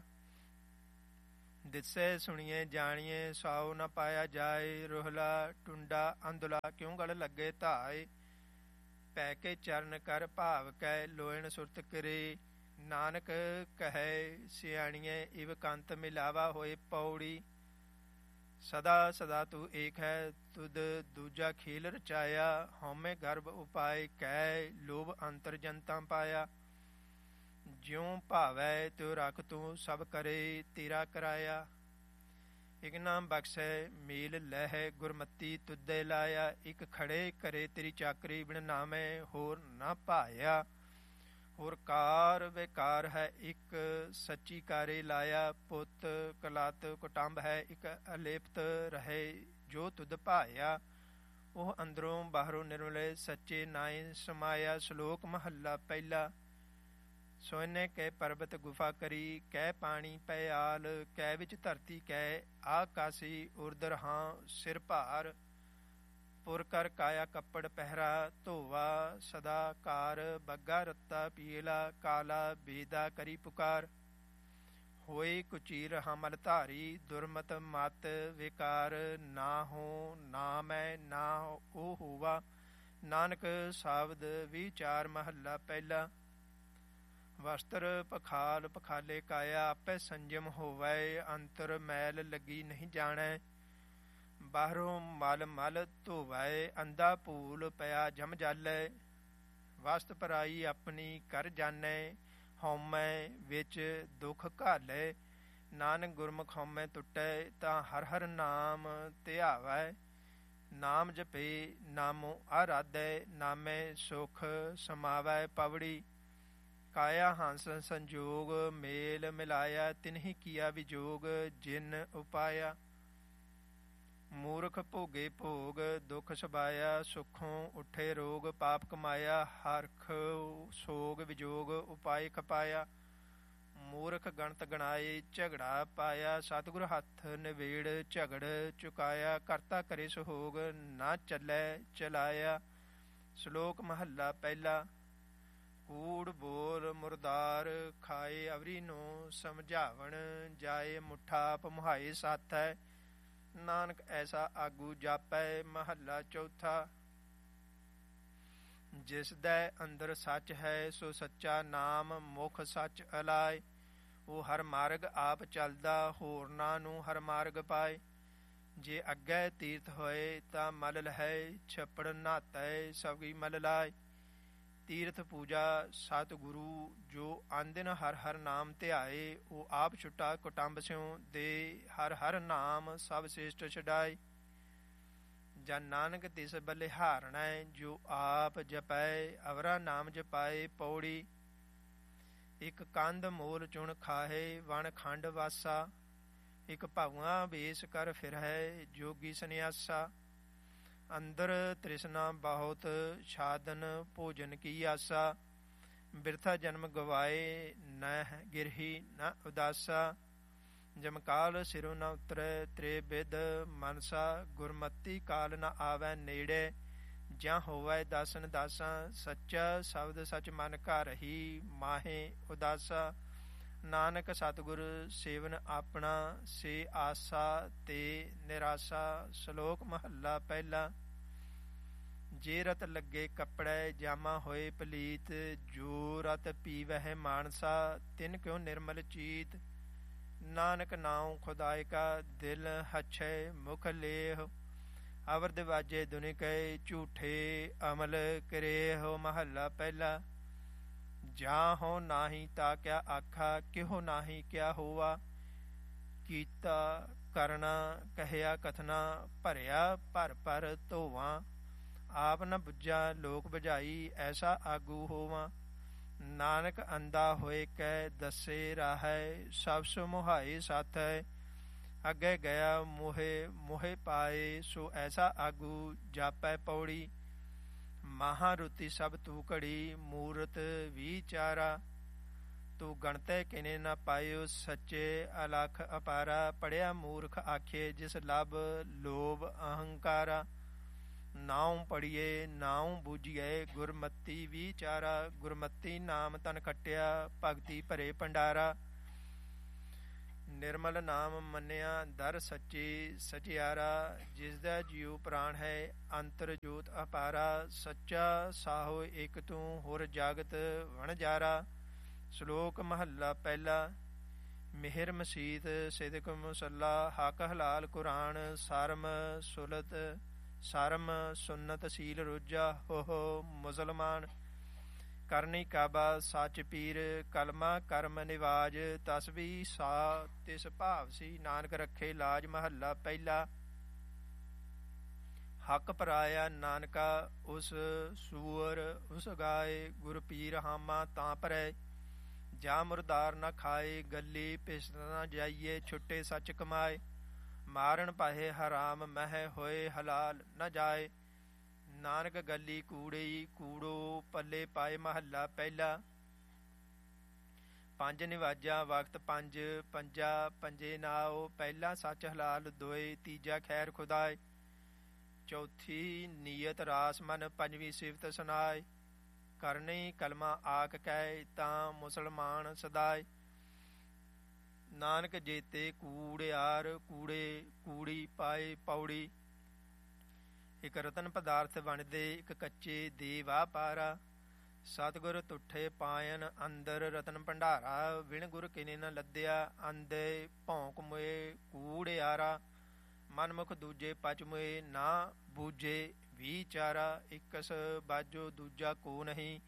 ਦਿਸੈ ਸੁਣੀਏ ਜਾਣੀਏ ਸਾਉ ਨ ਪਾਇਆ ਜਾਏ। ਰੋਹਲਾ ਟੁੰਡਾ ਅੰਧਲਾ ਕਿਉਂ ਗਲ ਲੱਗੇ ਧਾਏ। ਪੈ ਕੇ ਚਰਨ ਕਰ ਭਾਵ ਕੈ ਲੋਇਣ ਸੁਰਤ ਕਰੇ। ਨਾਨਕ ਕਹੈ ਸਿਆਣੀਏ ਇਵ ਕੰਤ ਮਿਲਾਵਾ ਹੋਏ ਪੌੜੀ। ਸਦਾ ਸਦਾ ਤੂੰ ਏਕ ਹੈ ਤੁਧ ਦੂਜਾ ਖੇਲ ਰਚਾਇਆ। ਹਉਮੈ ਗਰਭ ਉਪਾਇ ਕੈ ਲੋਭ ਅੰਤਰ ਜਨਤਾ ਪਾਇਆ। ਜਿਉ ਭਾਵੈ ਤਿਉ ਰਖ ਤੂੰ ਸਭ ਕਰੇ ਤੇਰਾ ਕਰਾਇਆ। ਇਕ ਨਾਮ ਬਖਸ਼ੈ ਮੇਲ ਲਹਿ ਗੁਰਮਤੀ ਤੁਧੇ ਲਾਇਆ। ਇਕ ਖੜੇ ਕਰੇ ਤੇਰੀ ਚਾਕਰੀ ਬਿਨ ਨਾਮੈ ਹੋਰ ਨਾ ਭਾਇਆ। ਹੋਰ ਕਾਰ ਬੇਕਾਰ ਹੈ ਇਕ ਸੱਚੀ ਕਾਰੇ ਲਾਇਆ। ਪੁੱਤ ਕਲਤ ਕੁਟੰਬ ਹੈ ਇਕ ਅਲੇਪਤ ਰਹੇ ਜੋ ਤੁਧ ਭਾਇਆ। ਉਹ ਅੰਦਰੋਂ ਬਾਹਰੋਂ ਨਿਰਮਲੇ ਸੱਚੇ ਨਾਏ ਸਮਾਇਆ। ਸ਼ਲੋਕ ਮਹੱਲਾ ਪਹਿਲਾ। ਸੋਇਨੇ ਕੈ ਪਰਬਤ ਗੁਫਾ ਕਰੀ ਕੈ ਪਾਣੀ ਪਿਆਲ। ਕੈ ਵਿੱਚ ਧਰਤੀ ਕੈ ਆਕਾਸੀ ਉਰਦਰ ਹਾਂ ਸਿਰ ਭਾਰ। ਪੁਰ ਕਰ ਕਾਇਆ ਕੱਪੜ ਪਹਿਰਾ ਧੋਵਾ ਸਦਾ ਕਾਰ। ਬੱਗਾ ਰੱਤਾ ਪੀਲਾ ਕਾਲਾ ਬੇਦਾ ਕਰੀ ਪੁਕਾਰ। ਹੋਏ ਕੁਚੀਰ ਹਮਲ ਧਾਰੀ ਦੁਰਮਤ ਮਤ ਵਿਕਾਰ। ਨਾ ਹੋ ਨਾ ਮੈਂ ਨਾ ਉਹ ਹੋਵਾ ਨਾਨਕ ਸਾਬਦ ਵਿਚਾਰ। ਮਹੱਲਾ ਪਹਿਲਾ। ਵਸਤਰ ਪਖਾਲ ਪਖਾਲੇ ਕਾਇਆ ਆਪੇ ਸੰਜਮ ਹੋਵੈ। ਅੰਤਰ ਮੈਲ ਲੱਗੀ ਨਹੀਂ ਜਾਣੈ। ਬਾਹਰੋਂ ਮਲ ਮਲ ਧੋਵੈ ਅੰਧਾ ਭੂਲ ਪਿਆ ਜਮ ਜਾਲੈ। ਵਸਤ ਪਰਾਈ ਆਪਣੀ ਕਰ ਜਾਣੈ, ਹਉਮੈ ਵਿੱਚ ਦੁਖ ਘਾਲੈ। ਨਾਨਕ ਗੁਰਮੁਖ ਹਉਮੈ ਟੁੱਟੈ, ਤਾਂ ਹਰ ਹਰ ਨਾਮ ਧਿਆਵੈ। ਨਾਮ ਜਪੇ ਨਾਮੋ ਆਰਾਧੈ, ਨਾਮੈ ਸੁਖ ਸਮਾਵੈ ਪਵੜੀ। ਕਾਇਆ ਹੰਸ ਸੰਜੋਗ ਮੇਲ ਮਿਲਾਇਆ, ਤਿਨਹਿ ਕੀਆ ਵਿਜੋਗ ਜਿਨ ਉਪਾਇਆ। ਮੂਰਖ ਭੋਗੇ ਭੋਗ ਦੁਖ ਸਬਾਇਆ, ਸੁਖੋਂ ਉੱਠੇ ਰੋਗ ਪਾਪ ਕਮਾਇਆ। ਹਰਖ ਸੋਗ ਵਿਜੋਗ ਉਪਾਇ ਖਪਾਇਆ, ਮੂਰਖ ਗਣਤ ਗਣਾਏ ਝਗੜਾ ਪਾਇਆ। ਸਤਿਗੁਰ ਹੱਥ ਨਿਬੇੜ ਝਗੜ ਚੁਕਾਇਆ, ਕਰਤਾ ਕਰੇ ਸੁਹੋਗ ਨਾ ਚੱਲੈ ਚਲਾਇਆ। ਸ਼ਲੋਕ ਮਹੱਲਾ ਪਹਿਲਾ। ਕੂੜ ਬੋਲ ਮੁਰਦਾਰ ਖਾਏ, ਅਵਰੀ ਨੂੰ ਸਮਝਾਵਣ ਜਾਏ। ਮੁੱਠਾ ਭਮੁਹਾਏ ਸਾਥੈ, ਨਾਨਕ ਐਸਾ ਆਗੂ ਜਾਪੈ। ਮਹੱਲਾ ਚੌਥਾ। ਜਿਸ ਦੇ ਅੰਦਰ ਸੱਚ ਹੈ, ਸੋ ਸੱਚਾ ਨਾਮ ਮੁਖ ਸੱਚ ਅਲਾਏ। ਉਹ ਹਰ ਮਾਰਗ ਆਪ ਚੱਲਦਾ, ਹੋਰਨਾਂ ਨੂੰ ਹਰ ਮਾਰਗ ਪਾਏ। ਜੇ ਅੱਗੇ ਤੀਰਥ ਹੋਏ ਤਾਂ ਮਲ ਲਹੈ, ਛੱਪੜ ਨਹਾਤੈ ਸਭੀ ਮਲ ਲਾਏ। ਤੀਰਥ ਪੂਜਾ ਸਤਿਗੁਰੂ ਜੋ ਆਂਦਿਨ ਹਰ ਹਰ ਨਾਮ ਧਿਆਏ। ਉਹ ਆਪ ਛੁਟਾ ਕੁਟੰਬ ਸਿਉ ਦੇ, ਹਰ ਹਰ ਨਾਮ ਸਭ ਸ੍ਰੇਸ਼ਟ ਛਡਾਏ। ਜਨ ਨਾਨਕ ਤਿਸ ਬਲਿਹਾਰਣੈ, ਜੋ ਆਪ ਜਪੈ ਅਵਰਾ ਨਾਮ ਜਪਾਏ। ਪੌੜੀ। ਇੱਕ ਕੰਧ ਮੋਲ ਚੁਣ ਖਾਹੇ, ਵਣ ਖੰਡ ਵਾਸਾ। ਇੱਕ ਭਉਆ ਵੇਸ ਕਰ ਫਿਰਹਿ, ਜੋਗੀ ਸੰਨਿਆਸਾ। ਅੰਦਰ ਤ੍ਰਿਸ਼ਨਾ ਬਹੁਤ, ਸਾਧਨ ਭੋਜਨ ਕੀ ਆਸਾ। ਬਿਰਥਾ ਜਨਮ ਗਵਾਏ, ਨਹਿ ਗਿਰਹੀ ਨ ਉਦਾਸਾ। ਜਮਕਾਲ ਸਿਰੋਂ ਨ ਉਤਰੈ, ਤ੍ਰੇ ਬਿਦ ਮਨਸਾ। ਗੁਰਮਤੀ ਕਾਲ ਨ ਆਵੈ ਨੇੜੇ, ਜਾਂ ਹੋਵੈ ਦਾਸਨ ਦਾਸਾਂ। ਸੱਚਾ ਸ਼ਬਦ ਸਚ ਮਨ ਘਰ ਹੀ, ਮਾਹੇ ਉਦਾਸਾ। ਨਾਨਕ ਸਤਿਗੁਰ ਸੇਵਨ ਆਪਣਾ, ਸੇ ਆਸਾ ਤੇ ਨਿਰਾਸਾ। ਸ਼ਲੋਕ ਮਹੱਲਾ ਪਹਿਲਾ। ਜੇ ਰਤ ਲੱਗੇ ਕੱਪੜੇ, ਜਾਮਾ ਹੋਏ ਪਲੀਤ। ਜੋ ਰਤ ਪੀਵਹਿ ਮਾਨਸਾ, ਤਿਨ ਕਿਉ ਨਿਰਮਲ ਚੀਤ। ਨਾਨਕ ਨਾਉ ਖੁਦਾਇ ਕਾ, ਦਿਲ ਹਛੈ ਮੁਖ ਲੇਹ। ਅਵਰ ਦਿਵਾਜੇ ਦੁਨਿ ਕੈ, ਝੂਠੇ ਅਮਲ ਕਰੇਹੁ। ਮਹੱਲਾ ਪਹਿਲਾ। ਜਾਂ ਹੋ ਨਾਹੀ ਤਾ ਕਿਆ ਆਖਾ, ਕਿਹੋ ਨਾਹੀ ਕਿਆ ਹੋਆ। ਕੀਤਾ ਕਰਨਾ ਕਹਿਆ ਕਥਨਾ, ਭਰਿਆ ਭਰ ਭਰ ਧੋਵਾਂ। ਆਪ ਨ ਬੁੱਝਾ ਲੋਕ ਬੁਝਾਈ, ਐਸਾ ਆਗੂ ਹੋਵਾਂ। ਨਾਨਕ ਅੰਧਾ ਹੋਏ ਕੈ ਦੱਸੇ ਰਾਹੈ, ਸਭ ਸੋ ਮੁਹਾਏ ਸਾਥੈ। ਅੱਗੇ ਗਿਆ ਮੋਹੇ ਮੋਹੇ ਪਾਏ, ਸੋ ਐਸਾ ਆਗੂ ਜਾਪੈ ਪੌੜੀ। ਮਹਾਰੁਤੀ ਸਭ ਤੂੰ ਘੜੀ, ਮੂਰਤ ਵਿਚਾਰਾ। ਤੂੰ ਗਣਤੈ ਕਿਨੇ ਨ ਪਾਇਓ, ਸੱਚੇ ਅਲਖ ਅਪਾਰਾ। ਪੜਿਆ ਮੂਰਖ ਆਖੇ, ਜਿਸ ਲਭ ਲੋਭ ਅਹੰਕਾਰਾ। ਨਾਉ ਪੜੀਏ ਨਾਉ ਬੂਝੀਏ, ਗੁਰਮਤੀ ਵਿਚਾਰਾ। ਗੁਰਮਤੀ ਨਾਮ ਤਨ ਖੱਟਿਆ, ਭਗਤੀ ਭਰੇ ਭੰਡਾਰਾ। ਨਿਰਮਲ ਨਾਮ ਮੰਨਿਆ, ਦਰ ਸੱਚੀ ਸਚਿਆਰਾ। ਜਿਸ ਦਾ ਜੀਉ ਪ੍ਰਾਣ ਹੈ, ਅੰਤਰ ਜੋਤ ਅਪਾਰਾ। ਸੱਚਾ ਸਾਹੋ ਇਕ ਤੂੰ, ਹੋਰ ਜਾਗਤ ਵਣਜਾਰਾ। ਸ਼ਲੋਕ ਮਹੱਲਾ ਪਹਿਲਾ। ਮਿਹਰ ਮਸੀਤ ਸਿਦਕ ਮੁਸੱਲਾ, ਹਕ ਹਲਾਲ ਕੁਰਾਨ। ਸਰਮ ਸੁਨਤ ਸੀਲ ਰੋਜਾ, ਹੋ ਮੁਸਲਮਾਨ। ਕਰਨੀ ਕਾਬਾ ਸੱਚ ਪੀਰ, ਕਲਮਾ ਕਰਮ ਨਿਵਾਜ। ਤਸਬੀ ਸਾ ਤਿਸ ਭਾਵ ਸੀ, ਨਾਨਕ ਰੱਖੇ ਲਾਜ। ਮਹੱਲਾ ਪਹਿਲਾ। ਹੱਕ ਪਰਾਇਆ ਨਾਨਕਾ, ਉਸ ਸੂਰ ਉਸ ਗਾਏ। ਗੁਰ ਪੀਰ ਹਾਮਾ ਤਾਂ ਪਰੈ, ਜਾ ਮੁਰਦਾਰ ਨ ਖਾਏ। ਗੱਲੀ ਪਿਸਤ ਨ ਜਾਈਏ, ਛੁੱਟੇ ਸੱਚ ਕਮਾਏ। ਮਾਰਨ ਪਾਹੇ ਹਰਾਮ, ਮਹਿ ਹੋਏ ਹਲਾਲ ਨ ਜਾਏ। ਨਾਨਕ ਗੱਲੀ ਕੂੜਈ, ਕੂੜੋ ਪੱਲੇ ਪਾਏ। ਮਹੱਲਾ ਪਹਿਲਾ। ਪੰਜ ਨਿਵਾਜਾਂ ਵਕਤ ਪੰਜ, ਪੰਜਾ ਪੰਜੇ ਨਾਉ। ਪਹਿਲਾ ਸੱਚ ਹਲਾਲ ਦੋਏ, ਤੀਜਾ ਖੈਰ ਖੁਦਾਏ। ਚੌਥੀ ਨੀਅਤ ਰਾਸ ਮਨ, ਪੰਜਵੀਂ ਸਿਫਤ ਸੁਨਾਏ। ਕਰਨੀ ਕਲਮਾ ਆਕ ਕੈ, ਤਾਂ ਮੁਸਲਮਾਨ ਸਦਾਏ। ਨਾਨਕ ਜੇਤੇ ਕੂੜਿਆਰ, ਕੂੜੇ ਕੂੜੀ ਪਾਏ। ਪੌੜੀ। ਇੱਕ ਰਤਨ ਪਦਾਰਥ ਬਣਦੇ, ਇੱਕ ਕੱਚੇ ਦੇ ਵਾਪਾਰਾ। ਸਤਿਗੁਰ ਤੁਠੇ ਪਾਇਨ, ਅੰਦਰ ਰਤਨ ਭੰਡਾਰਾ। ਵਿਣ ਗੁਰ ਕਿਨੇ ਨ ਲੱਦਿਆ, ਅੰਦੇ ਭੌਂਕ ਮੁਏ ਕੂੜਿਆਰਾ। ਮਨਮੁਖ ਦੂਜੇ ਪਚ ਮੁਏ, ਨਾ ਬੂਝੇ ਵਿਚਾਰਾ। ਇਕਸ ਬਾਜੋ ਦੂਜਾ ਕੋ ਨਹੀਂ,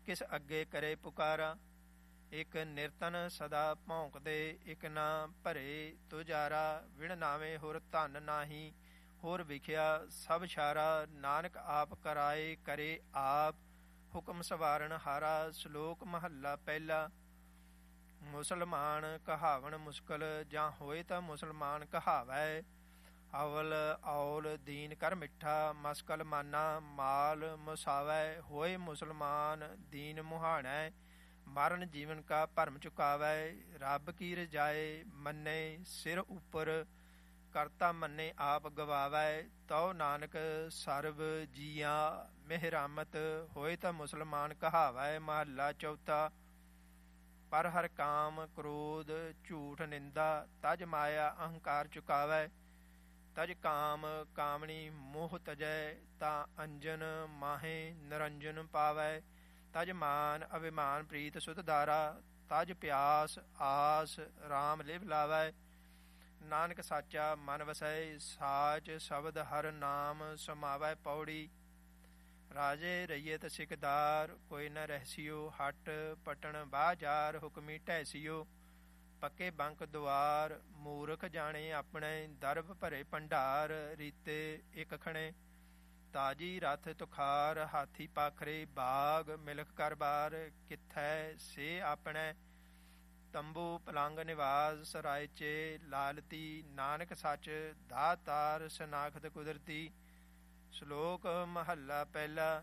ਕਿਸ ਅੱਗੇ ਕਰੇ ਪੁਕਾਰਾ। ਇਕ ਨਿਰਤਨ ਸਦਾ ਭੌਂਕਦੇ, ਇਕ ਨਾ ਭਰੇ ਤੁਜਾਰਾ। ਵਿਣ ਨਾਵੇਂ ਹੋਰ ਧਨ ਨਾਹੀ, ਹੋਰ ਵਿਖਿਆ ਸਭ ਛਾਰਾ। ਨਾਨਕ ਆਪ ਕਰਾਏ ਕਰੇ ਆਪ, ਹੁਕਮ ਸਵਾਰਨ ਹਾਰਾ। ਸ਼ਲੋਕ ਮਹੱਲਾ ਪਹਿਲਾ। ਮੁਸਲਮਾਨ ਕਹਾਵਣ ਮੁਸ਼ਕਲ, ਜਾਂ ਹੋਏ ਤਾਂ ਮੁਸਲਮਾਨ ਕਹਾਵੈ। ਅਵਲ ਔਲ ਦੀਨ ਕਰ ਮਿੱਠਾ, ਮਸਕਲ ਮਾਨਾ ਮਾਲ ਮੁਸਾਵੈ। ਹੋਏ ਮੁਸਲਮਾਨ ਦੀਨ ਮੁਹਾਣੈ, ਮਰਨ ਜੀਵਨ ਕਾ ਭਰਮ ਚੁਕਾਵੈ। ਰੱਬ ਕੀ ਰਜਾਏ ਮੰਨੇ ਸਿਰ ਉੱਪਰ, ਕਰਤਾ ਮੰਨੇ ਆਪ ਗਵਾਵੈ। ਤਉ ਨਾਨਕ ਸਰਬ ਜੀਆਂ ਮਿਹਰਾਮਤ, ਹੋਏ ਤਾਂ ਮੁਸਲਮਾਨ ਕਹਾਵੈ। ਮਹੱਲਾ ਚੌਥਾ। ਪਰ ਹਰ ਕਾਮ ਕ੍ਰੋਧ ਝੂਠ ਨਿੰਦਾ, ਤਜ ਮਾਇਆ ਅਹੰਕਾਰ ਚੁਕਾਵੈ। ਤਜ ਕਾਮ ਕਾਮਣੀ ਮੋਹ ਤਜੈ, ਤਾਂ ਅੰਜਨ ਮਾਹੇ ਨਿਰੰਜਨ ਪਾਵੈ। ਤਜ ਮਾਨ ਅਭਿਮਾਨ ਪ੍ਰੀਤ ਸੁਧ ਦਾਰਾ, ਤਜ ਪਿਆਸ ਆਸ ਰਾਮ ਲਿਵ ਲਾਵੈ। ਨਾਨਕ ਸਾਚਾ ਮਨ ਵਸੈ, ਸਾਚ ਸ਼ਬਦ ਹਰ ਨਾਮ ਸਮਾਵੈ। ਪੌੜੀ। ਰਾਜੇ ਰਈਅਤ ਸਿਕਦਾਰ, ਕੋਈ ਨ ਰਹਿਸਿਓ। ਹਟ ਪਟਣ ਬਾਜ਼ਾਰ, ਹੁਕਮੀ ਢੈਸਿਓ। ਪੱਕੇ ਬੰਕ ਦੁਆਰ, ਮੂਰਖ ਜਾਣੇ ਆਪਣੇ। ਦਰਬ ਭਰੇ ਭੰਡਾਰ, ਰੀਤੇ ਇਕ ਖਣੇ। ਤਾਜੀ ਰਥ ਤੁਖਾਰ, ਹਾਥੀ ਪਾਖਰੇ। ਬਾਗ ਮਿਲਖ ਕਰ ਬਾਰ, ਕਿੱਥੈ ਸੇ ਆਪਣੈ। ਤੰਬੂ ਪਲੰਗ ਨਿਵਾਸ, ਸਰਾਇਚੇ ਲਾਲਤੀ। ਨਾਨਕ ਸੱਚ ਦਾਤਾਰ, ਸਨਾਖਤ ਕੁਦਰਤੀ। ਸ਼ਲੋਕ ਮਹੱਲਾ ਪਹਿਲਾ।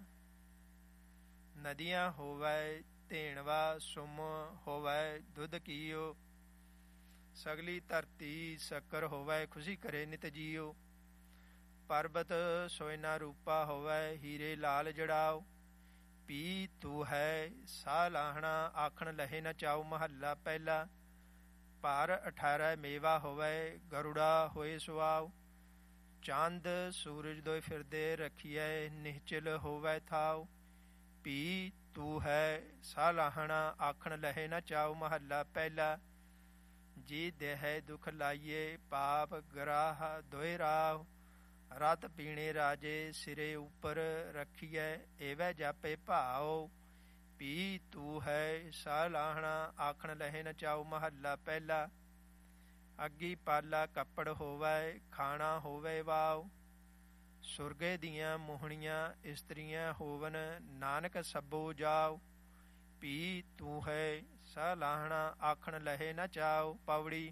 ਨਦੀਆਂ ਹੋਵੈ ਧੇਣਵਾ, ਸੁਮ ਹੋਵੈ ਦੁੱਧ ਕੀਓ। ਸਗਲੀ ਧਰਤੀ ਸ਼ੱਕਰ ਹੋਵੈ, ਖੁਸ਼ੀ ਕਰੇ ਨਿਤ ਜੀਓ। ਪਰਬਤ ਸੋਇਨਾ ਰੂਪਾ ਹੋਵੈ, ਹੀਰੇ ਲਾਲ ਜੜਾਓ। ਪੀ ਤੂ ਹੈ ਸਾਹ ਲਾਹਣਾ, ਆਖਣ ਲਹੇ ਨ ਚਾਉ। ਮਹੱਲਾ ਪਹਿਲਾ। ਪਰ 18 ਮੇਵਾ ਹੋਵੈ, ਗਰੁੜਾ ਹੋਏ ਸੁਆਉ। ਚੰਦ ਸੂਰਜ ਦੋਇ ਫਿਰਦੇ, ਰਖੀਐ ਨਿਹਚਲ ਹੋਵੈ ਥਾਉ। ਪੀ ਤੂ ਹੈ ਸਾਹ ਲਾਹਣਾ, ਆਖਣ ਲਹੇ ਨ ਚਾਉ। ਮਹੱਲਾ ਪਹਿਲਾ। ਜੀ ਦੇਹ ਦੁਖ ਲਾਈਏ, ਪਾਪ ਗਰਾਹ ਦੋਇ ਰਾਹ। ਰਤ ਪੀਣੇ ਰਾਜੇ ਸਿਰੇ ਉੱਪਰ, ਰਖੀਐ ਏਵੈ ਜਾਪੇ ਭਾਉ। ਪੀ ਤੂ ਹੈ ਸਾਹ ਲਾਹਣਾ, ਆਖਣ ਲਹੇ ਨ ਚਾਉ। ਮਹੱਲਾ ਪਹਿਲਾ। ਅੱਗੀ ਪਾਲਾ ਕੱਪੜ ਹੋਵੈ, ਖਾਣਾ ਹੋਵੈ ਵਾਉ। ਸੁਰਗੇ ਦੀਆਂ ਮੋਹਣੀਆਂ ਇਸਤਰੀਆਂ ਹੋਵਨ, ਨਾਨਕ ਸਭੋ ਜਾਉ। ਪੀ ਤੂ ਹੈ ਸਾਹ ਲਾਹਣਾ, ਆਖਣ ਲਹੇ ਨ ਚਾਉ। ਪੌੜੀ।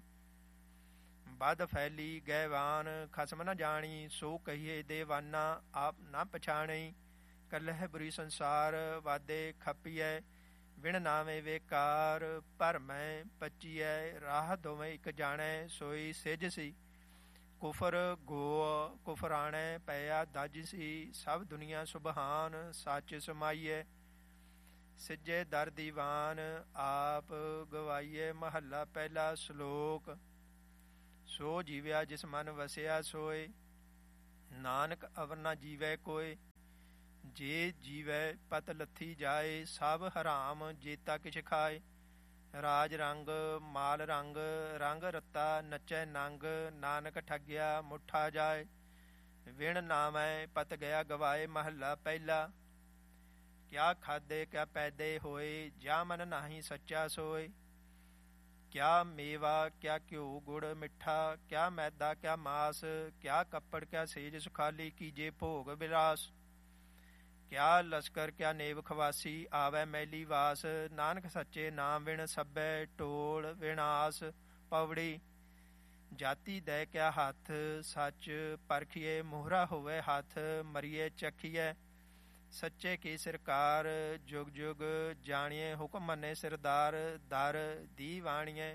ਬਦ ਫੈਲੀ ਗੈਵਾਨ, ਖਸਮ ਨ ਜਾਣੀ। ਸੋ ਕਹੀਏ ਦੇਵਾਨਾ, ਆਪ ਨ ਪਛਾਣੀ। ਕੱਲਹਿ ਬੁਰੀ ਸੰਸਾਰ, ਵਾਦੇ ਖਪੀਐ। ਵਿਣ ਨਾਵੇਂ ਵੇਕਾਰ, ਭਰਮੈ ਪਚੀਐ। ਰਾਹ ਦੋਵੇਂ ਇਕ ਜਾਣੈ, ਸੋਈ ਸਿਜ ਸੀ। ਕੁਫਰ ਗੋ ਕੁਫਰਾਣੈ, ਪਿਆ ਦਜ ਸੀ। ਸਭ ਦੁਨੀਆ ਸੁਬਹਾਨ, ਸੱਚ ਸਮਾਈਐ। ਸਿੱਜੇ ਦਰ ਦੀਵਾਨ, ਆਪ ਗਵਾਈਐ। ਮਹੱਲਾ ਪਹਿਲਾ। ਸ਼ਲੋਕ। ਸੋ ਜੀਵਿਆ ਜਿਸ ਮਨ ਵਸਿਆ ਸੋਏ, ਨਾਨਕ ਅਵਰ ਨ ਜੀਵੈ ਕੋਇ। ਜੇ ਜੀਵੈ ਪਤ ਲੱਥੀ ਜਾਏ, ਸਭ ਹਰਾਮ ਜੇਤਾ ਕਿਛ ਖਾਏ। ਰਾਜ ਰੰਗ ਮਾਲ ਰੰਗ, ਰੰਗ ਰਤਾ ਨਚੈ ਨੰਗ। ਨਾਨਕ ਠੱਗਿਆ ਮੁੱਠਾ ਜਾਏ, ਵਿਣ ਨਾਵੈ ਪਤ ਗਿਆ ਗਵਾਏ। ਮਹੱਲਾ ਪਹਿਲਾ। ਕਿਆ ਖਾਦੇ ਕਿਆ ਪੈਦੇ ਹੋਏ, ਜਾ ਮਨ ਨਾਹੀ ਸੱਚਾ ਸੋਏ। ਕਿਆ ਮੇਵਾ ਕਿਆ ਘਿਓ ਗੁੜ ਮਿੱਠਾ, ਕਿਆ ਮੈਦਾ ਕਿਆ ਮਾਸ। ਕਿਆ ਕੱਪੜ ਕਿਆ ਸੇਜ ਸੁਖਾਲੀ, ਕੀਜੇ ਭੋਗ ਵਿਲਾਸ। ਕਿਆ ਲਸ਼ਕਰ ਕਿਆ ਨੇਵ ਖਵਾਸੀ, ਆਵੈ ਮੈਲੀ ਵਾਸ। ਨਾਨਕ ਸੱਚੇ ਨਾਮ ਵਿਣ ਸਭੈ, ਟੋਲ ਵਿਨਾਸ਼। ਪੌੜੀ। ਜਾਤੀ ਦੈ ਕਿਆ ਹੱਥ, ਸੱਚ ਪਰਖੀਏ। ਮੋਹਰਾ ਹੋਵੇ ਹੱਥ, ਮਰੀਏ ਚਖੀਐ। ਸੱਚੇ ਕੀ ਸਰਕਾਰ, ਜੁਗ ਜੁਗ ਜਾਣੀਏ। ਹੁਕਮ ਮੰਨੇ ਸਿਰਦਾਰ, ਦਰ ਦੀਵਾਣੀਏ।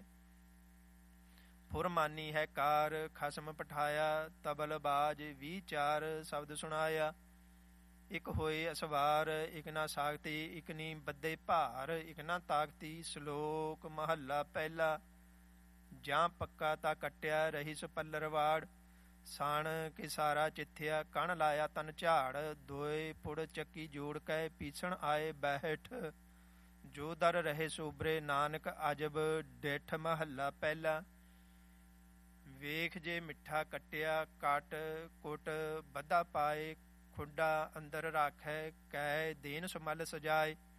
ਫੁਰਮਾਨੀ ਹੈ ਕਾਰ, ਖਸਮ ਪਠਾਇਆ। ਤਬਲਬਾਜ 24 ਸ਼ਬਦ ਸੁਣਾਇਆ। ਇਕ ਹੋਏ ਅਸਵਾਰ, ਇਕ ਨਾ ਸਾਖਤੀ। ਇਕ ਨੀ ਬੱਦੇ ਭਾਰ, ਇਕ ਨਾ ਤਾਕਤੀ। ਸ਼ਲੋਕ ਮਹੱਲਾ ਪਹਿਲਾ। ਜਾਂ ਪੱਕਾ ਤਾਂ ਕੱਟਿਆ, ਰਹੀ ਸੁ ਪੱਲਰਵਾੜ। ਸਣ ਕਿਸਾਰਾ ਚਿੱਥਿਆ, ਕਣ ਲਾਇਆ ਤਨ ਝਾੜ। ਦੋਏ ਪੁੜ ਚੱਕੀ ਜੋੜ ਕੇ, ਪੀਸਣ ਆਏ ਬੈਠ। ਜੋ ਦਰ ਰਹੇ ਸੋਬਰੇ, ਨਾਨਕ ਅਜਬ ਡਿੱਠ। ਮਹੱਲਾ ਪਹਿਲਾ। ਵੇਖ ਜੇ ਮਿੱਠਾ ਕੱਟਿਆ, ਕੱਟ ਕੁੱਟ ਬੱਧਾ ਪਾਏ। ਖੁੱਡਾ ਅੰਦਰ ਰਾਖੈ, ਕੈ ਦੇਨ ਸੁਮਲ ਸਜਾਏ।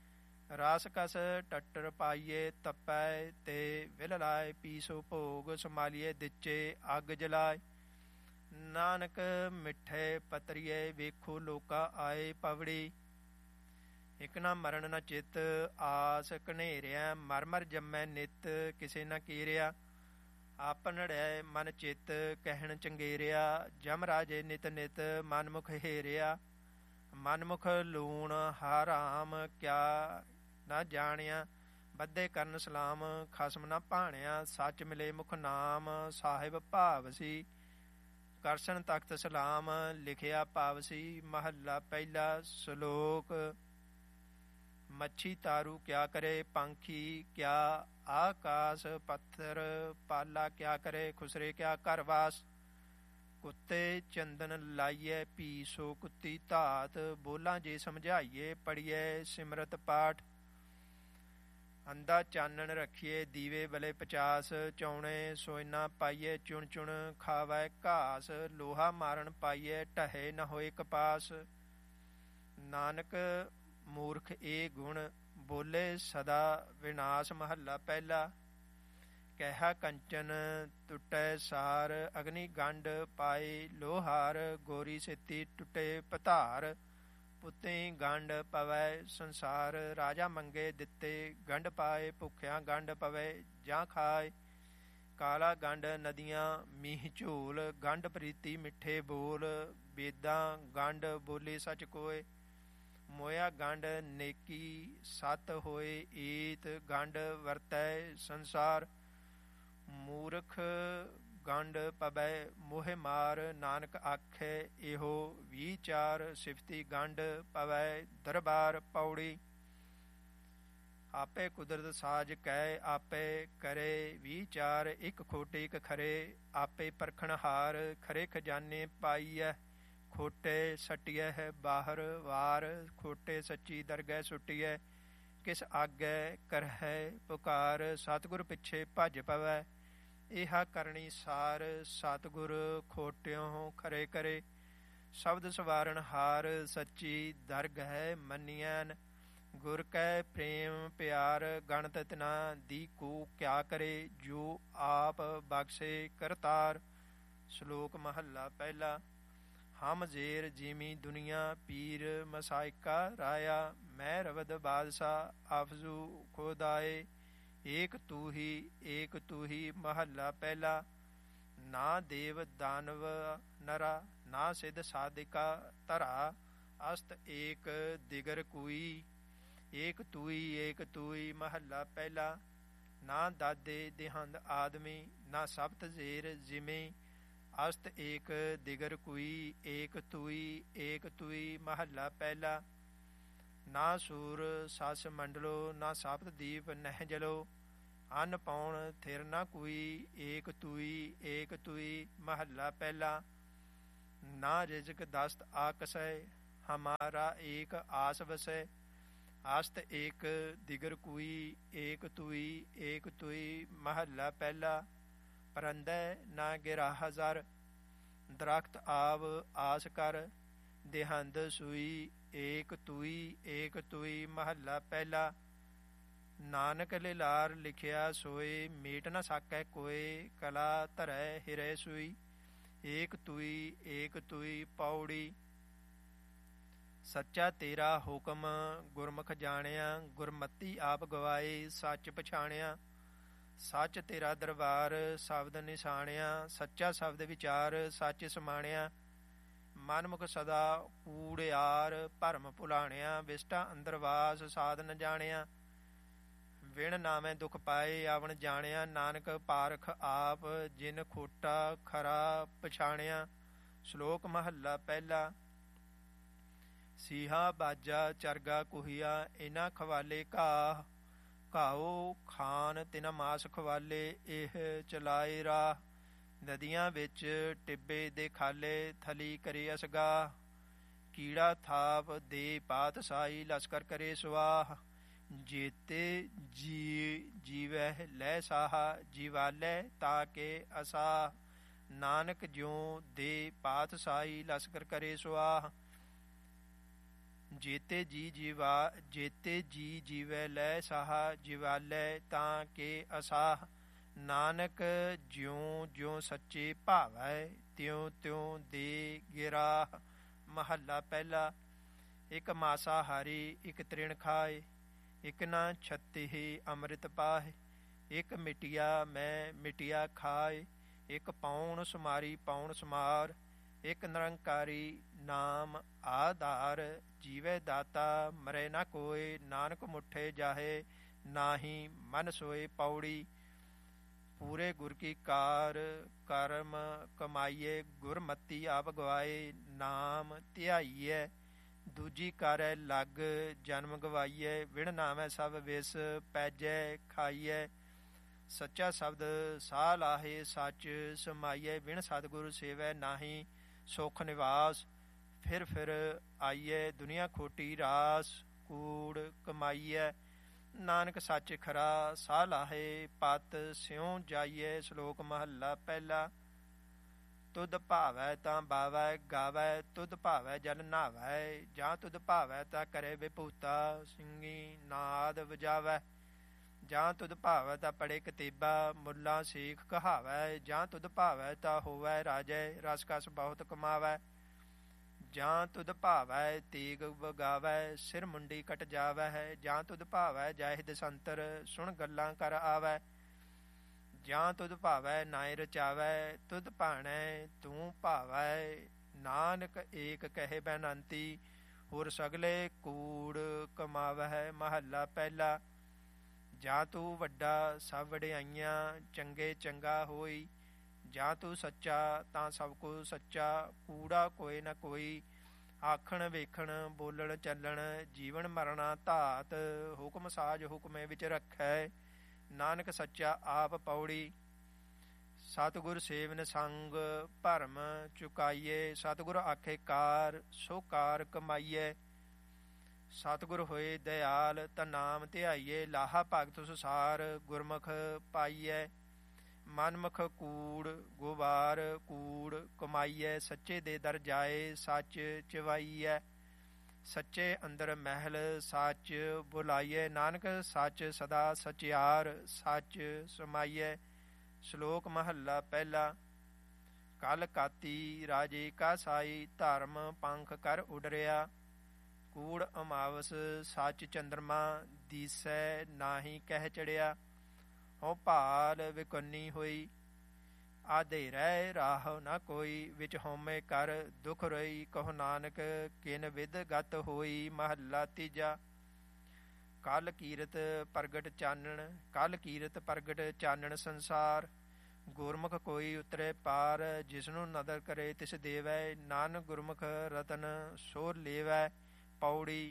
ਰਾਸ ਕਸ ਟੱਟਰ ਪਾਈਏ ਤਪੈ ਤੇ ਵਿਲ ਲਾਏ ਪੀਸੋ ਭੋਗ ਸੰਭਾਲੀਏ ਦਿੱਚੇ ਅੱਗ ਜਲਾਏ ਨਾਨਕ ਮਿੱਠੇ ਪਤਰੀਏ ਵੇਖੋ ਲੋਕਾ ਆਏ ਪਵੜੀ ਇਕ ਨਾ ਮਰਨ ਨਾ ਚਿੱਤ ਆਸ ਘਨੇਰਿਆ ਮਰ ਮਰ ਜੰਮੈ ਨਿਤ ਕਿਸੇ ਨਾ ਕੀਰਿਆ ਆਪਨੜੈ ਮਨ ਚਿੱਤ ਕਹਿਣ ਚੰਗੇਰਿਆ ਜਮ ਰਾਜੇ ਨਿਤ ਨਿਤ ਮਨਮੁਖ ਹੇਰਿਆ ਮਨਮੁਖ ਲੂਣ ਹਾਰਾਮ ਕਿਆ ਨਾ ਜਾਣਿਆ ਬੱਧੇ ਕਰਨ ਸਲਾਮ ਖਸਮ ਨਾ ਭਾਣਿਆ ਸੱਚ ਮਿਲੇ ਮੁਖ ਨਾਮ ਸਾਹਿਬ ਭਾਵਸੀ ਕਰਸ਼ਨ ਤਖਤ ਸਲਾਮ ਲਿਖਿਆ ਪਾਵਸੀ ਮਹੱਲਾ ਪਹਿਲਾ ਸ਼ਲੋਕ ਮੱਛੀ ਤਾਰੂ ਕਿਆ ਕਰੇ ਪੰਖੀ ਕਿਆ ਆਕਾਸ ਪੱਥਰ ਪਾਲਾ ਕਿਆ ਕਰੇ ਖੁਸਰੇ ਕਿਆ ਘਰ ਵਾਸ ਕੁੱਤੇ ਚੰਦਨ ਲਾਈਏ ਪੀਸੋ ਕੁੱਤੀ ਧਾਤ ਬੋਲਾਂ ਜੇ ਸਮਝਾਈਏ ਪੜੀਏ ਸਿਮਰਤ ਪਾਠ ਅੰਦਾ ਚਾਨਣ ਰੱਖੀਏ ਦੀਵੇ ਬਲੇ 50 ਚੌਣੇ ਸੋਇਨਾ ਪਾਈਏ ਚੁਣ ਚੁਣ ਖਾਵੈ ਘਾਸ ਲੋਹਾ ਮਾਰਨ ਪਾਈਏ ਢਹੇ ਨ ਹੋਏ ਕਪਾਸ ਨਾਨਕ ਮੂਰਖ ਇਹ ਗੁਣ ਬੋਲੇ ਸਦਾ ਵਿਨਾਸ਼ ਮਹੱਲਾ ਪਹਿਲਾ ਕਹਿਆ ਕੰਚਨ ਟੁੱਟੈ ਸਾਰ ਅਗਨੀ ਗੰਢ ਪਾਏ ਲੋਹਾਰ ਗੋਰੀ ਸੇਤੀ ਟੁੱਟੇ ਪਧਾਰ ਪੁੱਤੇ ਗੰਢ ਪਵੈ ਸੰਸਾਰ ਰਾਜਾ ਮੰਗੇ ਦਿੱਤੇ ਗੰਢ ਪਾਏ ਭੁੱਖਿਆਂ ਗੰਢ ਪਵੈ ਜਾਂ ਖਾਏ ਕਾਲਾ ਗੰਢ ਨਦੀਆਂ ਮੀਂਹ ਝੋਲ ਗੰਢ ਪ੍ਰੀਤੀ ਮਿੱਠੇ ਬੋਲ ਬੇਦਾਂ ਗੰਢ ਬੋਲੇ ਸੱਚ ਕੋਏ ਮੋਇਆ ਗੰਢ ਨੇਕੀ ਸਤ ਹੋਏ ਈਤ ਗੰਢ ਵਰਤੈ ਸੰਸਾਰ ਮੂਰਖ ਗੰਢ ਪਵੈ ਮੋਹ ਮਾਰ ਨਾਨਕ ਆਖੇ ਇਹੋ ਵਿਚਾਰ ਸਿਫਤੀ ਗੰਢ ਪਵੈ ਦਰਬਾਰ ਪੌੜੀ ਆਪੇ ਕੁਦਰਤ ਸਾਜ ਕਹਿ ਆਪੇ ਕਰੇ ਵਿਚਾਰ ਇੱਕ ਖੋਟੇ ਇੱਕ ਖਰੇ ਆਪੇ ਪਰਖਣ ਹਾਰ ਖਰੇ ਖਜ਼ਾਨੇ ਪਾਈਐ ਖੋਟੇ ਸਟਿਐ ਹੈ ਬਾਹਰ ਵਾਰ ਖੋਟੇ ਸੱਚੀ ਦਰਗਹਿ ਸੁਟਿਐ ਕਿਸ ਆਗੈ ਕਰਹਿ ਪੁਕਾਰ ਸਤਿਗੁਰ ਪਿੱਛੇ ਭਜ ਪਵੈ ਇਹਾ ਕਰਨੀ ਸਾਰ ਸਤਿਗੁਰ ਖੋਟਿਓ ਖਰੇ ਕਰੇ ਸ਼ਬਦ ਸਵਾਰਨ ਹਾਰ ਸੱਚੀ ਦਰਗਹਿ ਮੰਨੀਐਨ ਗੁਰ ਕੈ ਪ੍ਰੇਮ ਪਿਆਰ ਗਣਤ ਤਿਨਾ ਦੀ ਕੋ ਕਿਆ ਕਰੇ ਜੋ ਆਪ ਬਖਸ਼ੇ ਕਰਤਾਰ ਸ਼ਲੋਕ ਮਹੱਲਾ ਪਹਿਲਾ ਹਮ ਜ਼ੇਰ ਜੀਮੀ ਦੁਨੀਆ ਪੀਰ ਮਸਾਇਕਾ ਰਾਇਆ ਮੈਂ ਰਵਦ ਬਾਦਸ਼ਾਹ ਆਫਜ਼ੂ ਖੋਦਾਏ ਏਕ ਤੂ ਹੀ ਮਹੱਲਾ ਪਹਿਲਾ ਨਾ ਦੇਵ ਦਾਨਵ ਨਰਾ ਨਾ ਸਿਧ ਸਾਧਿਕਾ ਧਰਾ ਅਸਤ ਏਕ ਦਿਗਰ ਕੋਈ ਏਕ ਤੂਈ ਮਹੱਲਾ ਪਹਿਲਾ ਨਾ ਦਾਦੇ ਦੇਹੰਦ ਆਦਮੀ ਨਾ ਸਬਤ ਜ਼ੇਰ ਜਿਮੇ ਅਸਤ ਏਕ ਦਿਗਰ ਕੋਈ ਏਕ ਤੂਈ ਮਹੱਲਾ ਪਹਿਲਾ ਨਾ ਸੂਰ ਸਸ ਮੰਡਲੋ ਨਾ ਸਪਤ ਦੀਪ ਨਹਿ ਜਲੋ ਅੰਨ ਪਾਉਣ ਥਿਰ ਨਾ ਕੋਈ ਏਕ ਤੂਈ ਮਹੱਲਾ ਪਹਿਲਾ ਨਾ ਰਿਜ਼ਕ ਦਸਤ ਆਕਸੈ ਹਮਾਰਾ ਏਕ ਆਸ ਵਸੈ ਆਸਤ ਏਕ ਦਿਗਰ ਕੋਈ ਏਕ ਤੂਈ ਮਹੱਲਾ ਪਹਿਲਾ ਪਰੰਦੈ ਨਾ ਗਿਰਾਹ ਜ਼ਰ ਦਰਖਤ ਆਵ ਆਸ ਕਰ ਦੇਹੰਦ ਸੂਈ ਏਕ ਤੂਈ ਮਹੱਲਾ ਪਹਿਲਾ ਨਾਨਕ ਲਿਲਾਰ ਲਿਖਿਆ ਸੋਏ ਮੇਟ ਨ ਸਾਕੈ ਕੋਏ ਕਲਾ ਧਰੈ ਹਿਰੈ ਸੂਈ ਏਕ ਤੂਈ ਪੌੜੀ ਸੱਚਾ ਤੇਰਾ ਹੁਕਮ ਗੁਰਮੁਖ ਜਾਣਿਆ ਗੁਰਮਤੀ ਆਪ ਗਵਾਏ ਸੱਚ ਪਛਾਣਿਆ ਸੱਚ ਤੇਰਾ ਦਰਬਾਰ ਸ਼ਬਦ ਨਿਸ਼ਾਣਿਆ ਸੱਚਾ ਸ਼ਬਦ ਵਿਚਾਰ ਸੱਚ ਸਮਾਣਿਆ ਮਨਮੁਖ ਸਦਾ ਕੂੜਿਆਰ ਭਰਮ ਭੁਲਾਣਿਆ ਵਿਸ਼ਟਾ ਅੰਦਰਵਾਸ ਸਾਧ ਨ ਜਾਣਿਆ ਵਿਣ ਨਾਵੇਂ ਦੁਖ ਪਾਏ ਆਵਣ ਜਾਣਿਆ ਨਾਨਕ ਪਾਰਖ ਆਪ ਜਿਨ ਖੋਟਾ ਖਰਾ ਪਛਾਣਿਆ ਸ਼ਲੋਕ ਮਹੱਲਾ ਪਹਿਲਾ ਸੀਹਾ ਬਾਜਾ ਚਰਗਾ ਕੁਹੀਆ ਇਨਾ ਖਵਾਲੇ ਘਾਓ ਖਾਨ ਤਿਨਾ ਮਾਸ ਖਵਾਲੇ ਇਹ ਚਲਾਏ ਰਾਹ ਨਦੀਆਂ ਵਿੱਚ ਟਿੱਬੇ ਦੇ ਖਾਲੇ ਥਲੀ ਕਰੇ ਅਸਗਾ ਕੀੜਾ ਥਾਪ ਦੇ ਪਾਤਸ਼ਾਹੀ ਲਸ਼ਕਰ ਕਰੇ ਸਵਾਹ ਜੇਤੇ ਜੀਵਹਿ ਲੈ ਸਾਹਾ ਜੀਵਾਲੇ ਤਾਕੇ ਅਸਾ ਨਾਨਕ ਜਿਉ ਦੇ ਪਾਤਸ਼ਾਹੀ ਲਸ਼ਕਰ ਕਰੇ ਸਵਾਹ ਜੇਤੇ ਜੀ ਜੀਵੈ ਲੈ ਸਾਹਾ ਜਿਵਾਲੈ ਤਾਂ ਕੇ ਅਸਾਹ। ਨਾਨਕ ਜਿਉ ਜਿਉ ਸੱਚੇ ਭਾਵੈ ਤਿਉ ਤਿਉ ਦੇ ਗਿਰਾਹ। ਮਹੱਲਾ ਪਹਿਲਾ। ਇਕ ਮਾਸਾਹਾਰੀ ਇਕ ਤ੍ਰਿਣ ਖਾਏ, ਇਕ ਨਾ ਛਤਿ ਅੰਮ੍ਰਿਤ ਪਾਹਿ। ਇਕ ਮਿਟਿਆ ਮੈਂ ਮਿਟਿਆ ਖਾਏ, ਇਕ ਪੌਣ ਸੁਮਾਰੀ ਪੌਣ ਸੁਮਾਰ। ਇਕ ਨਿਰੰਕਾਰੀ ਨਾਮ ਆਧਾਰ, ਜੀਵੈ ਦਾਤਾ ਮਰੈ ਨਾ ਕੋਇ। ਨਾਨਕ ਮੁਠੇ ਜਾਹੇ ਨਾਹੀ ਮਨ ਸੋਏ। ਪੌੜੀ। ਪੂਰੇ ਗੁਰ ਕੀ ਕਾਰ ਕਰਮ ਕਮਾਈਏ, ਗੁਰਮਤੀ ਆਪ ਗਵਾਏ। ਨਾਮ ਧਿਆਈਐ ਦੂਜੀ ਕਰੈ ਲੱਗ, ਜਨਮ ਗਵਾਈਐ। ਵਿਣ ਨਾਮੈ ਸਭ ਵਿਸ ਪੈਜੈ ਖਾਈਐ। ਸੱਚਾ ਸ਼ਬਦ ਸਾਹ ਲਾਹੇ ਸੱਚ ਸਮਾਈਐ। ਵਿਣ ਸਤਿਗੁਰ ਸੇਵੈ ਨਾਹੀ ਸੁਖ ਨਿਵਾਸ। ਫਿਰ ਆਈਐ ਦੁਨੀਆ ਖੋਟੀ ਰਾਸ, ਕੂੜ ਕਮਾਈਐ। ਨਾਨਕ ਸੱਚ ਖਰਾ ਸਾਹ ਲਾਹੇ ਪਤ ਸਿਉ ਜਾਈਐ। ਸ਼ਲੋਕ ਮਹੱਲਾ ਪਹਿਲਾ। ਤੁਧ ਭਾਵੈ ਤਾਂ ਬਾਵੈ ਗਾਵੈ, ਤੁਧ ਭਾਵੈ ਜਲ ਨਹਾਵੈ। ਜਾਂ ਤੁਧ ਭਾਵੈ ਤਾਂ ਕਰੇ ਵਿਭੂਤਾ, ਸਿੰਘੀ ਨਾਦ ਵਜਾਵੈ। ਜਾਂ ਤੁਧ ਭਾਵੈ ਤਾਂ ਪੜੇ ਕਤੇਬਾ, ਮੁੱਲਾ ਸੇਖ ਕਹਾਵੈ। ਜਾਂ ਤੁਧ ਭਾਵੈ ਤਾਂ ਹੋਵੈ ਰਾਜੈ, ਰਸ ਕਸ ਬਹੁਤ ਕਮਾਵੈ। ਜਾਂ ਤੁਧ ਭਾਵੈ ਤੇਗ ਵਗਾਵੈ, ਸਿਰ ਮੁੰਡੀ ਕਟ ਜਾਵੈ। ਜਾਂ ਤੁਧ ਭਾਵੈ ਜਾਹਿ ਦਸੰਤਰ, ਸੁਣ ਗੱਲਾਂ ਕਰ ਆਵੈ। ਜਾਂ ਤੁਧ ਭਾਵੈ ਨਾਇ ਰਚਾਵੈ, ਤੁਧ ਭਾਣੈ ਤੂੰ ਭਾਵੈ। ਨਾਨਕ ਏਕ ਕਹੇ ਬੇਨੰਤੀ, ਹੋਰ ਸਗਲੇ ਕੂੜ ਕਮਾਵੈ। ਮਹੱਲਾ ਪਹਿਲਾ। ਜਾਂ ਤੂੰ ਵੱਡਾ ਸਭ ਵਡਿਆਈਆਂ, ਚੰਗੇ ਚੰਗਾ ਹੋਈ। ਜਾਂ ਤੂੰ ਸੱਚਾ ਤਾਂ ਸਭ ਕੋ ਸੱਚਾ, ਕੂੜਾ ਕੋਇ ਨ ਕੋਈ। ਆਖਣ ਵੇਖਣ ਬੋਲਣ ਚੱਲਣ, ਜੀਵਨ ਮਰਣਾ ਧਾਤ। ਹੁਕਮ ਸਾਜ ਹੁਕਮੇ ਵਿੱਚ ਰੱਖੈ, ਨਾਨਕ ਸੱਚਾ ਆਪ। ਪੌੜੀ। ਸਤਿਗੁਰ ਸੇਵਨ ਸੰਗ ਭਰਮ ਚੁਕਾਈਏ। ਸਤਿਗੁਰ ਆਖੇ ਕਾਰ ਸੋ ਕਾਰ ਕਮਾਈਏ। ਸਤਿਗੁਰ ਹੋਏ ਦਇਆਲ ਤਾਂ ਨਾਮ ਧਿਆਈਏ। ਲਾਹਾ ਭਗਤ ਸੁਸਾਰ ਗੁਰਮੁਖ ਪਾਈਐ। ਮਨਮੁਖ ਕੂੜ ਗੁਬਾਰ ਕੂੜ ਕਮਾਈਐ। ਸੱਚੇ ਦੇ ਦਰ ਜਾਏ ਸੱਚ ਚਵਾਈਐ। ਸੱਚੇ ਅੰਦਰ ਮਹਿਲ ਸੱਚ ਬੁਲਾਈਐ। ਨਾਨਕ ਸੱਚ ਸਦਾ ਸਚਿਆਰ ਸੱਚ ਸਮਾਈਐ। ਸ਼ਲੋਕ ਮਹੱਲਾ ਪਹਿਲਾ। ਕਲ ਕਾਤੀ ਰਾਜੇ ਕਾ ਸਾਈ, ਧਰਮ ਪੰਖ ਕਰ ਉਡਰਿਆ। ਕੂੜ ਅਮਾਵਸ ਸੱਚ ਚੰਦਰਮਾ, ਦੀਸੈ ਨਾਹੀ ਕਹਿ ਚੜਿਆ। ਹੋ ਭਾਲ ਵਿਕੁੰਨੀ ਹੋਈ, ਆਧੇਰੈ ਰਾਹ ਨ ਕੋਈ। ਵਿੱਚ ਹਉਮੈ ਕਰ ਦੁਖ ਰੋਈ, ਕਹੋ ਨਾਨਕ ਕਿਨ ਵਿਦ ਗਤ ਹੋਈ। ਮਹੱਲਾ ਤੀਜਾ। ਕਲ ਕੀਰਤ ਪ੍ਰਗਟ ਚਾਨਣ, ਕਲ ਕੀਰਤ ਪ੍ਰਗਟ ਚਾਨਣ ਸੰਸਾਰ। ਗੁਰਮੁਖ ਕੋਈ ਉਤਰੇ ਪਾਰ, ਜਿਸਨੂੰ ਨਦਰ ਕਰੇ ਤਿਸ ਦੇਵੈ। ਨਾਨਕ ਗੁਰਮੁਖ ਰਤਨ ਸੋ ਲੇਵੈ। ਪੌੜੀ।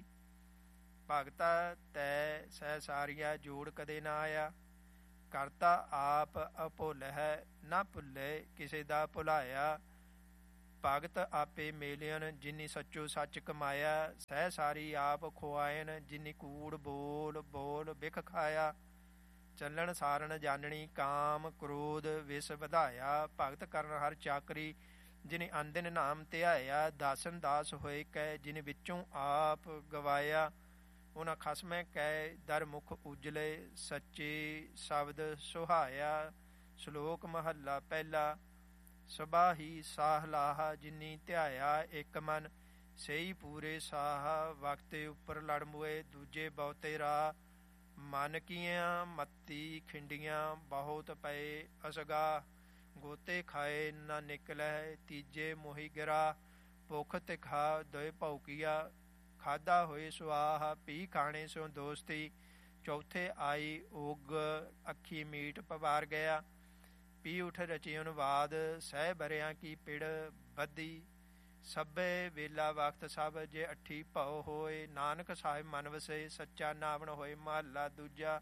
ਭਗਤਾ ਤੈ ਸਹਿ ਸਾਰੀਆ, ਜੋੜ ਕਦੇ ਨਾ ਆਇਆ। ਕਰਤਾ ਆਪ ਅਭੁੱਲ ਹੈ, ਨਾ ਭੁੱਲੇ ਕਿਸੇ ਦਾ ਭੁਲਾਇਆ। ਭਗਤ ਆਪੇ ਮੇਲਿਅਨ, ਜਿਨੀ ਸੱਚੋ ਸੱਚ ਕਮਾਇਆ। ਸਹਿ ਸਾਰੀ ਆਪ ਖੁਆਇਨ, ਜਿਨੀ ਕੂੜ ਬੋਲ ਬੋਲ ਬਿਖ ਖਾਇਆ। ਚੱਲਣ ਸਾਰਨ ਜਾਣਨੀ, ਕਾਮ ਕ੍ਰੋਧ ਵਿਸ ਵਧਾਇਆ। ਭਗਤ ਕਰਨ ਹਰ ਚਾਕਰੀ, ਜਿਨੇ ਅੰਦਿਨ ਨਾਮ ਧਿਆਇਆ। ਦਾਸਨ ਦਾਸ ਹੋਏ ਕੈ, ਜਿਨ ਵਿੱਚੋਂ ਆਪ ਗਵਾਇਆ। ਉਹਨਾਂ ਖਸਮੈ ਕੈ ਦਰ ਮੁਖ ਉਜਲੇ, ਸੱਚੇ ਸ਼ਬਦ ਸੁਹਾਇਆ। ਸ਼ਲੋਕ ਮਹੱਲਾ ਪਹਿਲਾ। ਸਬਾਹੀ ਸਾਹ ਲਾਹਾ, ਜਿਨੀ ਧਿਆਇਆ ਇੱਕ ਮਨ। ਸਹੀ ਪੂਰੇ ਸਾਹ, ਵਕਤੇ ਉੱਪਰ ਲੜ ਮੁਏ। ਦੂਜੇ ਬਹੁਤੇ ਰਾਹ, ਮਨ ਕੀਆਂ ਮੱਤੀ ਖਿੰਡੀਆਂ। ਬਹੁਤ ਪਏ ਅਸਗਾ, ਗੋਤੇ ਖਾਏ ਨਾ ਨਿਕਲੈ। ਤੀਜੇ ਮੋਹੀ ਗਿਰਾ, ਭੁੱਖ ਤਿਖਾ ਦੋਇ ਭੌਕੀਆ। ਖਾਧਾ ਹੋਏ ਸੁਆਹ, ਪੀ ਖਾਣੇ ਸੋ ਦੋਸਤੀ। ਚੌਥੇ ਆਈ ਉਗ, ਅੱਖੀ ਮੀਟ ਪਵਾਰ ਗਿਆ। ਪੀ ਉਠ ਰਚਿਉਨ ਬਾਦ, ਸਹਿ ਬਰਿਆਂ ਕੀ ਪਿੜ ਬੱਧੀ। ਸਭੇ ਵੇਲਾ ਵਕਤ ਸਭ, ਜੇ ਅੱਠੀ ਭਉ ਹੋਏ। ਨਾਨਕ ਸਾਹਿਬ ਮਨ ਵਸੇ, ਸੱਚਾ ਨਾਵਣ ਹੋਏ। ਮਹੱਲਾ ਦੂਜਾ।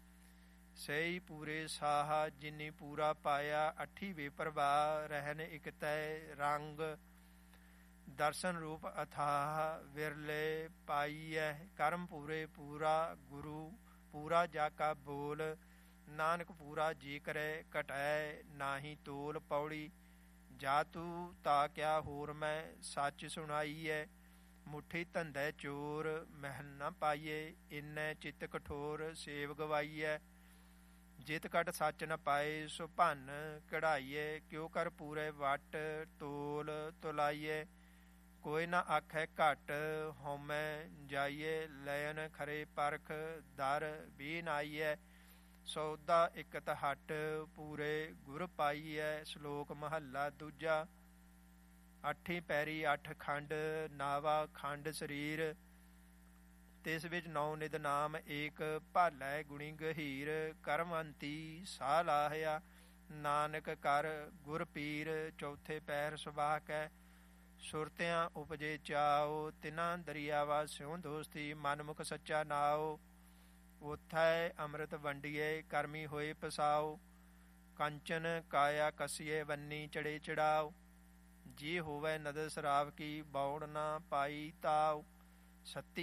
ਸਹੀ ਪੂਰੇ ਸਾਹ, ਜਿਨੀ ਪੂਰਾ ਪਾਇਆ। ਅੱਠੀ ਵੇ ਪ੍ਰਵਾਹ, ਰਹਿਨ ਇਕ ਤੈ ਰੰਗ। ਦਰਸ਼ਨ ਰੂਪ ਅਥਾਹ, ਵਿਰਲੇ ਪਾਈਐ। ਕਰਮ ਪੂਰੇ ਪੂਰਾ, ਗੁਰੂ ਪੂਰਾ ਜਾ ਕਾ ਬੋਲ। ਨਾਨਕ ਪੂਰਾ ਜੀ ਕਰੇ, ਘਟੈ ਨਾਹੀ ਤੋਲ। ਪੌੜੀ। ਜਾ ਤੂੰ ਤਾ ਕਿਆ ਹੋਰ ਮੈਂ, ਸੱਚ ਸੁਣਾਈਐ। ਮੁੱਠੀ ਧੰਦੇ ਚੋਰ ਮਹਿਲ ਨਾ ਪਾਈਏ, ਇੰਨੇ ਚਿੱਤ ਕਠੋਰ ਸੇਵ ਗਵਾਈਐ। ਜਿਤ ਕਟ ਸੱਚ ਨ ਪਾਏ ਸੋ ਭੰਨ ਕਢਾਈਏ, ਕਿਉ ਕਰ ਪੂਰੇ ਵਟ ਤੋਲ ਤੁਲਾਈਏ। ਕੋਈ ਨਾ ਆਖੈ ਘਟ ਹਉਮੈ ਜਾਈਏ, ਲयन ਖਰੇ ਪਰਖ ਦਰ ਵੀ ਨਾਈਐ। ਸੌਦਾ ਇਕਤ ਹਟ ਪੂਰੇ ਗੁਰ ਪਾਈਐ, ਸ਼ਲੋਕ ਮਹੱਲਾ ਦੂਜਾ। ਅੱਠੀ ਪੈਰੀ ਅੱਠ ਖੰਡ ਨਾਵਾ ਖੰਡ ਸਰੀਰ, ਤਿਸ ਵਿੱਚ ਨੌ ਨਿਧ ਨਾਮ ਏਕ ਭਾਲੈ ਗੁਣੀ ਗਹੀਰ। ਕਰਮੰਤੀ ਸਾਹ ਲਾਹਿਆ ਨਾਨਕ ਕਰ ਗੁਰ ਪੀਰ, ਚੌਥੇ ਪੈਰ ਸੁਬਾਹ ਕੈ ਸੁਰਤਿਆਂ ਉਪਜੇ ਚਾਓ। ਤਿਨਾਂ ਦਰਿਆਵਾ ਸਿਉ ਦੋਸਤੀ ਮਨਮੁਖ ਸੱਚਾ ਨਾਓ। ਉਥੈ ਅੰਮ੍ਰਿਤ ਵੰਡੀਏ ਕਰਮੀ ਹੋਏ ਪਸਾਓ, ਕੰਚਨ ਕਾਇਆ ਕਸੀਏ ਵੰਨੀ ਚੜੇ ਚੜਾਓ। ਜੀ ਹੋਵੈ ਨਦਰ ਸ਼ਰਾਬ ਕੀ ਬੌੜ ਨਾ ਪਾਈ ਤਾਓ। ਸੱਤੀ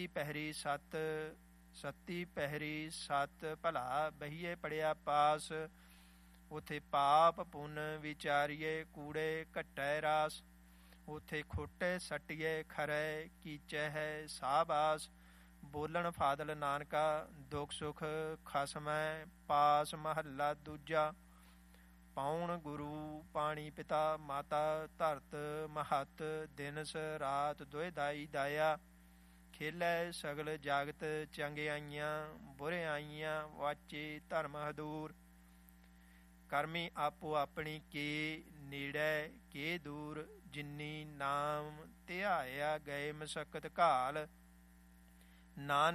ਪਹਿਰੀ ਸੱਤ ਭਲਾ ਬਹੀਏ ਪੜਿਆ ਪਾਸ। ਉਥੇ ਪਾਪ ਪੁੰਨ ਵਿਚਾਰੀਏ ਕੂੜੇ ਘਟੈ ਰਾਸ। ਉਥੇ ਖੋਟੇ ਸੱਟੀਏ ਖਰੈ ਕੀਚੈ ਹੈ ਸਾਬਾਸ। ਬੋਲਣ ਫਾਦਲ ਨਾਨਕਾ ਦੁਖ ਸੁਖ ਖਸਮੈ ਪਾਸ। ਮਹੱਲਾ ਦੂਜਾ। ਪਾਉਣ ਗੁਰੂ ਪਾਣੀ ਪਿਤਾ ਮਾਤਾ ਧਰਤ ਮਹੱਤ, ਦਿਨਸ ਰਾਤ ਦੁਇ ਦਾਈ ਦਾਇਆ। ਖੇਲੈ ਸਗਲ ਜਾਗਤ ਚੰਗਿਆਈਆਂ, ਬੁਰਿਆਈਆਂ ਵਾਚੇ ਧਰਮ ਹਦੂਰ। ਕਰਮੀ ਆਪੋ ਆਪਣੀ ਕੇ ਨੇੜੈ ਕੇ ਦੂਰ, ਜਿਨੀ ਨਾਮ ਧਿਆਇਆ ਗਏ ਮਸਕਤ ਘਾਲ। ਨਾਨਕ